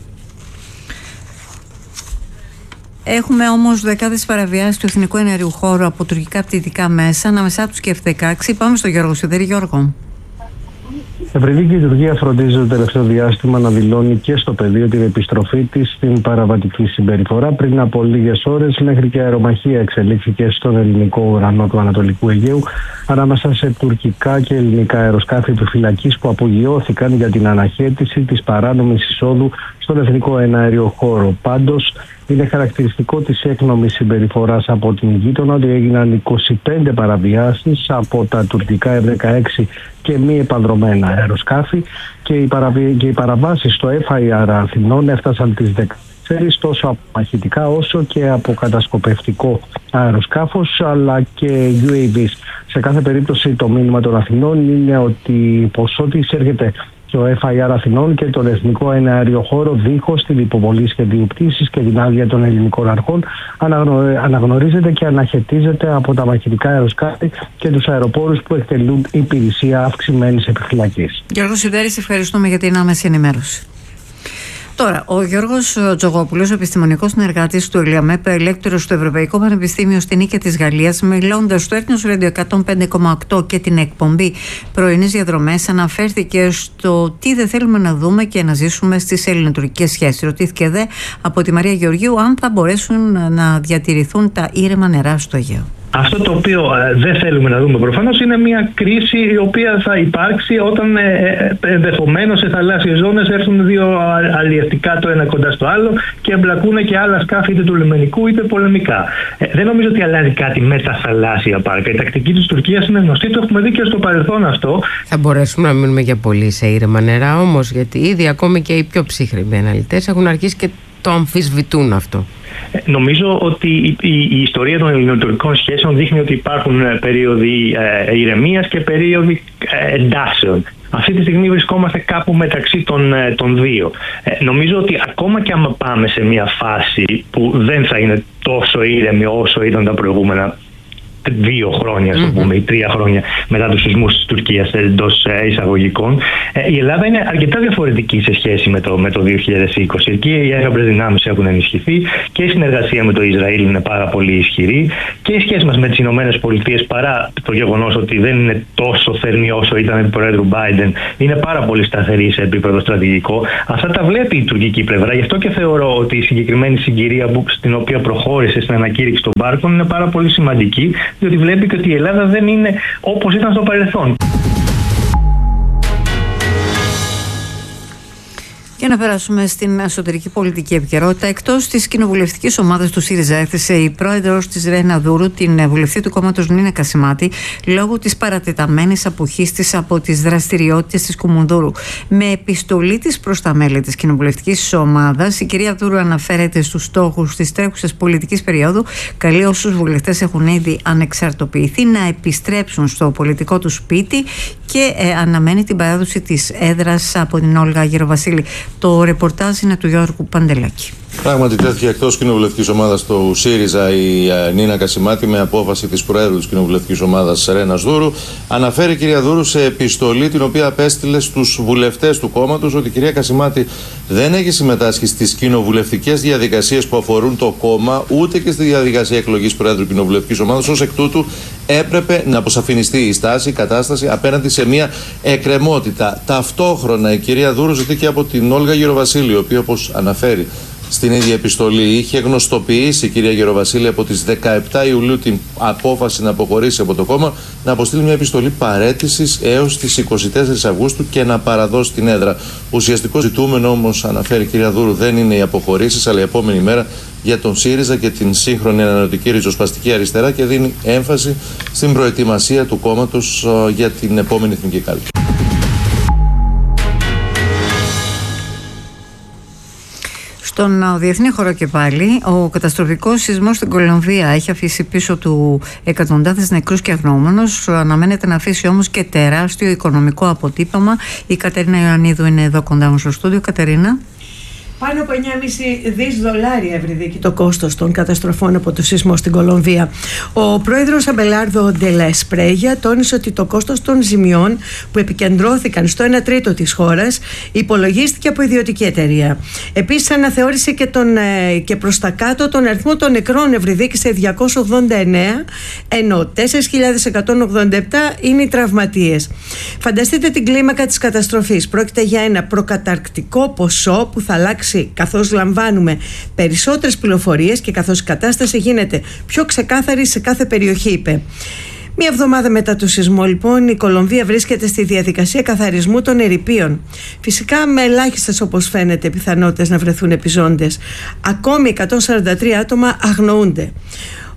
Έχουμε όμως δεκάδες παραβιάσεις του εθνικού εναερίου χώρου από τουρκικά πτυτικά μέσα, ανάμεσά τους και εφ δεκαέξι. Πάμε στο Γιώργο Σιδέρη. Γιώργο. Ευρυδίκη, η Τουρκία φροντίζει το τελευταίο διάστημα να δηλώνει και στο πεδίο την επιστροφή της στην παραβατική συμπεριφορά. Πριν από λίγες ώρες, μέχρι και αερομαχία εξελίχθηκε στον ελληνικό ουρανό του Ανατολικού Αιγαίου ανάμεσα σε τουρκικά και ελληνικά αεροσκάφη επιφυλακής που απογειώθηκαν για την αναχέτηση της παράνομης εισόδου στον εθνικό εναέριο χώρο. Πάντως, είναι χαρακτηριστικό της έκνομης συμπεριφοράς από την γείτονα ότι έγιναν είκοσι πέντε παραβιάσεις από τα τουρκικά εφ δεκαέξι και μη επανδρομένα αεροσκάφη και οι, παραβι... και οι παραβάσεις στο εφ άι αρ Αθηνών έφτασαν τις δεκαετίες τέσσερις, τόσο από μαχητικά όσο και από κατασκοπευτικό αεροσκάφος, αλλά και γιου έι βις. Σε κάθε περίπτωση το μήνυμα των Αθηνών είναι ότι πως ό,τι εισέρχεται στο εφ άι αρ Αθηνών και τον Εθνικό Εναέριο Χώρο δίχως την υποβολή σχεδίου πτήσης και την άδεια των ελληνικών αρχών αναγνω... αναγνωρίζεται και αναχαιτίζεται από τα μαχητικά αεροσκάφη και τους αεροπόρους που εκτελούν υπηρεσία αυξημένης επιφυλακής. Γιώργο Σιδέρης, ευχαριστούμε για την άμεση ενημέρωση. Τώρα, ο Γιώργος Τζογόπουλος, επιστημονικός συνεργάτης του ΕΛΙΑΜΕΠ, ελέκτορος στο Ευρωπαϊκό Πανεπιστήμιο στη Νίκαια της Γαλλίας, μιλώντας στο Έθνος Radio εκατόν πέντε κόμμα οκτώ και την εκπομπή Πρωινές Διαδρομές, αναφέρθηκε στο τι δεν θέλουμε να δούμε και να ζήσουμε στις ελληνοτουρκικές σχέσεις. Ρωτήθηκε δε από τη Μαρία Γεωργίου αν θα μπορέσουν να διατηρηθούν τα ήρεμα νερά στο Αιγαίο. Αυτό το οποίο ε, δεν θέλουμε να δούμε προφανώς είναι μια κρίση η οποία θα υπάρξει όταν ε, ε, ενδεχομένως σε θαλάσσιες ζώνες έρθουν δύο αλλιευτικά το ένα κοντά στο άλλο και εμπλακούν και άλλα σκάφη είτε του λιμενικού είτε πολεμικά. Ε, δεν νομίζω ότι αλλάζει κάτι με τα θαλάσσια πάρκα. Η τακτική της Τουρκίας είναι γνωστή, το έχουμε δει και στο παρελθόν αυτό. Θα μπορέσουμε να μείνουμε για πολύ σε ήρεμα νερά όμως, γιατί ήδη ακόμη και οι πιο ψύχρεμοι αναλυτές έχουν αρχίσει και το αμφισβητούν αυτό. Νομίζω ότι η, η, η ιστορία των ελληνοτουρκικών σχέσεων δείχνει ότι υπάρχουν περίοδοι ε, ηρεμίας και περίοδοι ε, εντάσεων. Αυτή τη στιγμή βρισκόμαστε κάπου μεταξύ των, των δύο. Ε, νομίζω ότι ακόμα και άμα πάμε σε μια φάση που δεν θα είναι τόσο ήρεμη όσο ήταν τα προηγούμενα δύο χρόνια, mm-hmm. πούμε, ή τρία χρόνια μετά τους σεισμούς της Τουρκίας εντός εισαγωγικών, ε, η Ελλάδα είναι αρκετά διαφορετική σε σχέση με το, με το δύο χιλιάδες είκοσι. Εκεί οι ένοπλες δυνάμεις έχουν ενισχυθεί και η συνεργασία με το Ισραήλ είναι πάρα πολύ ισχυρή και η σχέση μας με τις Ηνωμένες Πολιτείες, παρά το γεγονός ότι δεν είναι τόσο θερμή όσο ήταν επί Προέδρου Biden, είναι πάρα πολύ σταθερή σε επίπεδο στρατηγικό. Αυτά τα βλέπει η τουρκική πλευρά. Γι' αυτό και θεωρώ ότι η συγκεκριμένη συγκυρία που, στην οποία προχώρησε στην ανακήρυξη των πάρκων είναι πάρα πολύ σημαντική, διότι βλέπει και ότι η Ελλάδα δεν είναι όπως ήταν στο παρελθόν. Για να περάσουμε στην εσωτερική πολιτική επικαιρότητα, εκτός της κοινοβουλευτικής ομάδας του ΣΥΡΙΖΑ, έθεσε η πρόεδρος της Ρένα Δούρου την βουλευτή του κόμματος Νίνα Κασιμάτη λόγω της παρατεταμένης αποχής της από τις δραστηριότητες της Κουμουνδούρου. Με επιστολή της προς τα μέλη της κοινοβουλευτικής ομάδας, η κυρία Δούρου αναφέρεται στους στόχους της τρέχουσας πολιτικής περίοδου, καλεί όσους βουλευτές έχουν ήδη ανεξαρτοποιηθεί να επιστρέψουν στο πολιτικό του σπίτι και ε, αναμένει την παράδοση της έδρας από την Όλγα Γεροβασίλη. Το ρεπορτάζ είναι του Γιώργου Παντελάκη. Πράγματι, τέθηκε εκτός κοινοβουλευτικής ομάδας του ΣΥΡΙΖΑ η Νίνα Κασιμάτη με απόφαση της Προέδρου της κοινοβουλευτικής ομάδας Ρένας Δούρου. Αναφέρει η κυρία Δούρου σε επιστολή την οποία απέστειλε στους βουλευτές του κόμματος ότι η κυρία Κασιμάτη δεν έχει συμμετάσχει στις κοινοβουλευτικές διαδικασίες που αφορούν το κόμμα, ούτε και στη διαδικασία εκλογής Προέδρου κοινοβουλευτικής ομάδας. Ως εκ τούτου, έπρεπε να αποσαφινιστεί η στάση, η κατάσταση απέναντι σε μια εκκρεμότητα. Ταυτόχρονα, η κυρία Δούρου ζητήκε από την Όλγα Γεροβασίλη, η οποία, όπως αναφέρει στην ίδια επιστολή, είχε γνωστοποιήσει η κυρία Γεροβασίλη από τις δεκαεπτά Ιουλίου την απόφαση να αποχωρήσει από το κόμμα, να αποστείλει μια επιστολή παραίτησης έως τις είκοσι τέσσερις Αυγούστου και να παραδώσει την έδρα. Ουσιαστικό ζητούμενο όμως, αναφέρει η κυρία Δούρου, δεν είναι οι αποχωρήσεις, αλλά η επόμενη μέρα για τον ΣΥΡΙΖΑ και την σύγχρονη ανανεωτική ριζοσπαστική αριστερά και δίνει έμφαση στην προετοιμασία του κόμματος για την επόμενη εθνική κάλπη. Στον διεθνή χώρο και πάλι, ο καταστροφικός σεισμός στην Κολομβία έχει αφήσει πίσω του εκατοντάδες νεκρούς και αγνοούμενους. Αναμένεται να αφήσει όμως και τεράστιο οικονομικό αποτύπωμα. Η Κατερίνα Ιωαννίδου είναι εδώ κοντά μου στο στούντιο. Κατερίνα. Πάνω από εννιά κόμμα πέντε δις δολάρια ευρυδίκη το κόστος των καταστροφών από το σεισμό στην Κολομβία. Ο πρόεδρος Αμπελάρδο ντε ლა Εσπρέγια τόνισε ότι το κόστος των ζημιών που επικεντρώθηκαν στο ένα τρίτο της χώρας υπολογίστηκε από ιδιωτική εταιρεία. Επίσης αναθεώρησε και, τον, και προς τα κάτω τον αριθμό των νεκρών ευρυδίκη σε διακόσια ογδόντα εννέα, ενώ τέσσερις χιλιάδες εκατόν ογδόντα επτά είναι οι τραυματίες. Φανταστείτε την κλίμακα της καταστροφής. Πρόκειται για ένα προκαταρκτικό ποσό που θα αλλάξει καθώς λαμβάνουμε περισσότερες πληροφορίες και καθώς η κατάσταση γίνεται πιο ξεκάθαρη σε κάθε περιοχή, είπε. Μία εβδομάδα μετά το σεισμό, λοιπόν, η Κολομβία βρίσκεται στη διαδικασία καθαρισμού των ερειπίων. Φυσικά με ελάχιστες, όπως φαίνεται, πιθανότητες να βρεθούν επιζώντες. Ακόμη εκατόν σαράντα τρία άτομα αγνοούνται.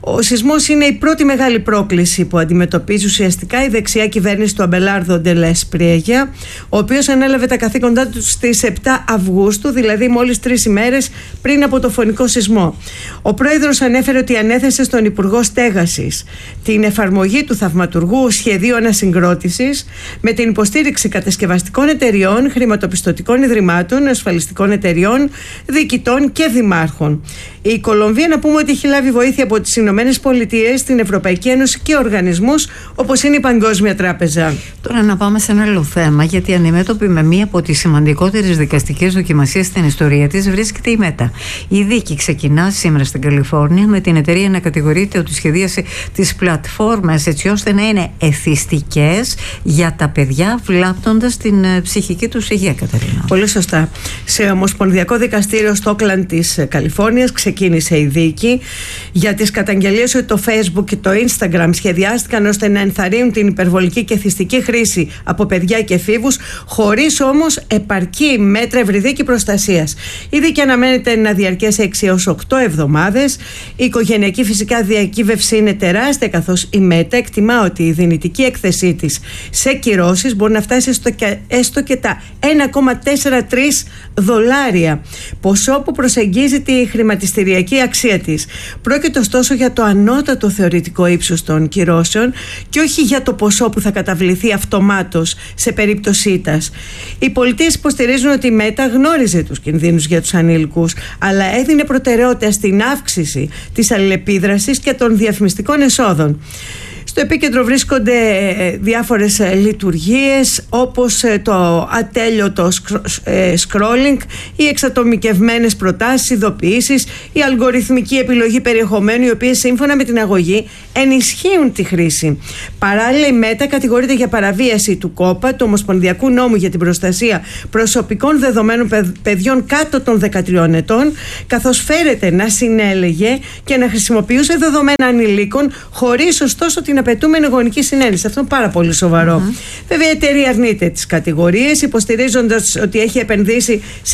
Ο σεισμός είναι η πρώτη μεγάλη πρόκληση που αντιμετωπίζει ουσιαστικά η δεξιά κυβέρνηση του Αμπελάρδο Ντελές Πριέγια, ο οποίος ανέλαβε τα καθήκοντά του στις επτά Αυγούστου, δηλαδή μόλις τρεις ημέρες πριν από το φωνικό σεισμό. Ο πρόεδρος ανέφερε ότι ανέθεσε στον Υπουργό Στέγασης την εφαρμογή του θαυματουργού σχεδίου ανασυγκρότησης με την υποστήριξη κατασκευαστικών εταιριών, χρηματοπιστωτικών ιδρυμάτων, ασφαλιστικών εταιριών, διοικητών και δημάρχων. Η Κολομβία, να πούμε ότι έχει λάβει βοήθεια από τις Ηνωμένες Πολιτείες, την Ευρωπαϊκή Ένωση και οργανισμούς όπως είναι η Παγκόσμια Τράπεζα. Τώρα να πάμε σε ένα άλλο θέμα, γιατί αντιμέτωπη με μία από τις σημαντικότερες δικαστικές δοκιμασίες στην ιστορία της βρίσκεται η Μέτα. Η δίκη ξεκινά σήμερα στην Καλιφόρνια με την εταιρεία να κατηγορείται ότι σχεδίασε τις πλατφόρμες έτσι ώστε να είναι εθιστικές για τα παιδιά, βλάπτοντας την ψυχική τους υγεία, Κατερίνα. Πολύ σωστά. Σε Ομοσπονδιακό Δικαστήριο στο Όκλαντ της Καλιφόρνιας ξεκίνησε η δίκη για τις καταγγελίες ότι το Facebook και το Instagram σχεδιάστηκαν ώστε να ενθαρρύνουν την υπερβολική και εθιστική χρήση από παιδιά και εφήβους, χωρίς όμως επαρκή μέτρα ευρυδίκη προστασίας. Η δίκη αναμένεται να διαρκέσει έξι έως οκτώ εβδομάδες. Η οικογενειακή φυσικά διακύβευση είναι τεράστια, καθώς η Μέτα εκτιμά ότι η δυνητική έκθεσή της σε κυρώσεις μπορεί να φτάσει στο και, έστω και τα ένα κόμμα τέσσερα τρία δολάρια, ποσό που προσεγγίζει τη χρηματιστηριακή αξία της. Πρόκειται ωστόσο για το ανώτατο θεωρητικό ύψος των κυρώσεων και όχι για το ποσό που θα καταβληθεί αυτομάτως σε περίπτωση ήττας. Οι πολιτείες υποστηρίζουν ότι η Μέτα γνώριζε τους κινδύνους για τους ανήλικους, αλλά έδινε προτεραιότητα στην αύξηση της αλληλεπίδρασης και των διαφημιστικών εσόδων. Στο επίκεντρο βρίσκονται διάφορες λειτουργίες όπως το ατέλειωτο scrolling, οι εξατομικευμένες προτάσεις, ειδοποιήσεις, η αλγοριθμική επιλογή περιεχομένου, οι οποίες σύμφωνα με την αγωγή ενισχύουν τη χρήση. Παράλληλα, η Μέτα κατηγορείται για παραβίαση του κόπα, του Ομοσπονδιακού Νόμου για την Προστασία Προσωπικών Δεδομένων Παιδιών κάτω των δεκατριών ετών, καθώς φέρεται να συνέλεγε και να χρησιμοποιούσε δεδομένα ανηλίκων χωρίς ωστόσο την απαιτούμενη γονική συνένεση. Αυτό είναι πάρα πολύ σοβαρό. Mm-hmm. Βέβαια, η εταιρεία αρνείται τις κατηγορίες, υποστηρίζοντας ότι έχει επενδύσει σε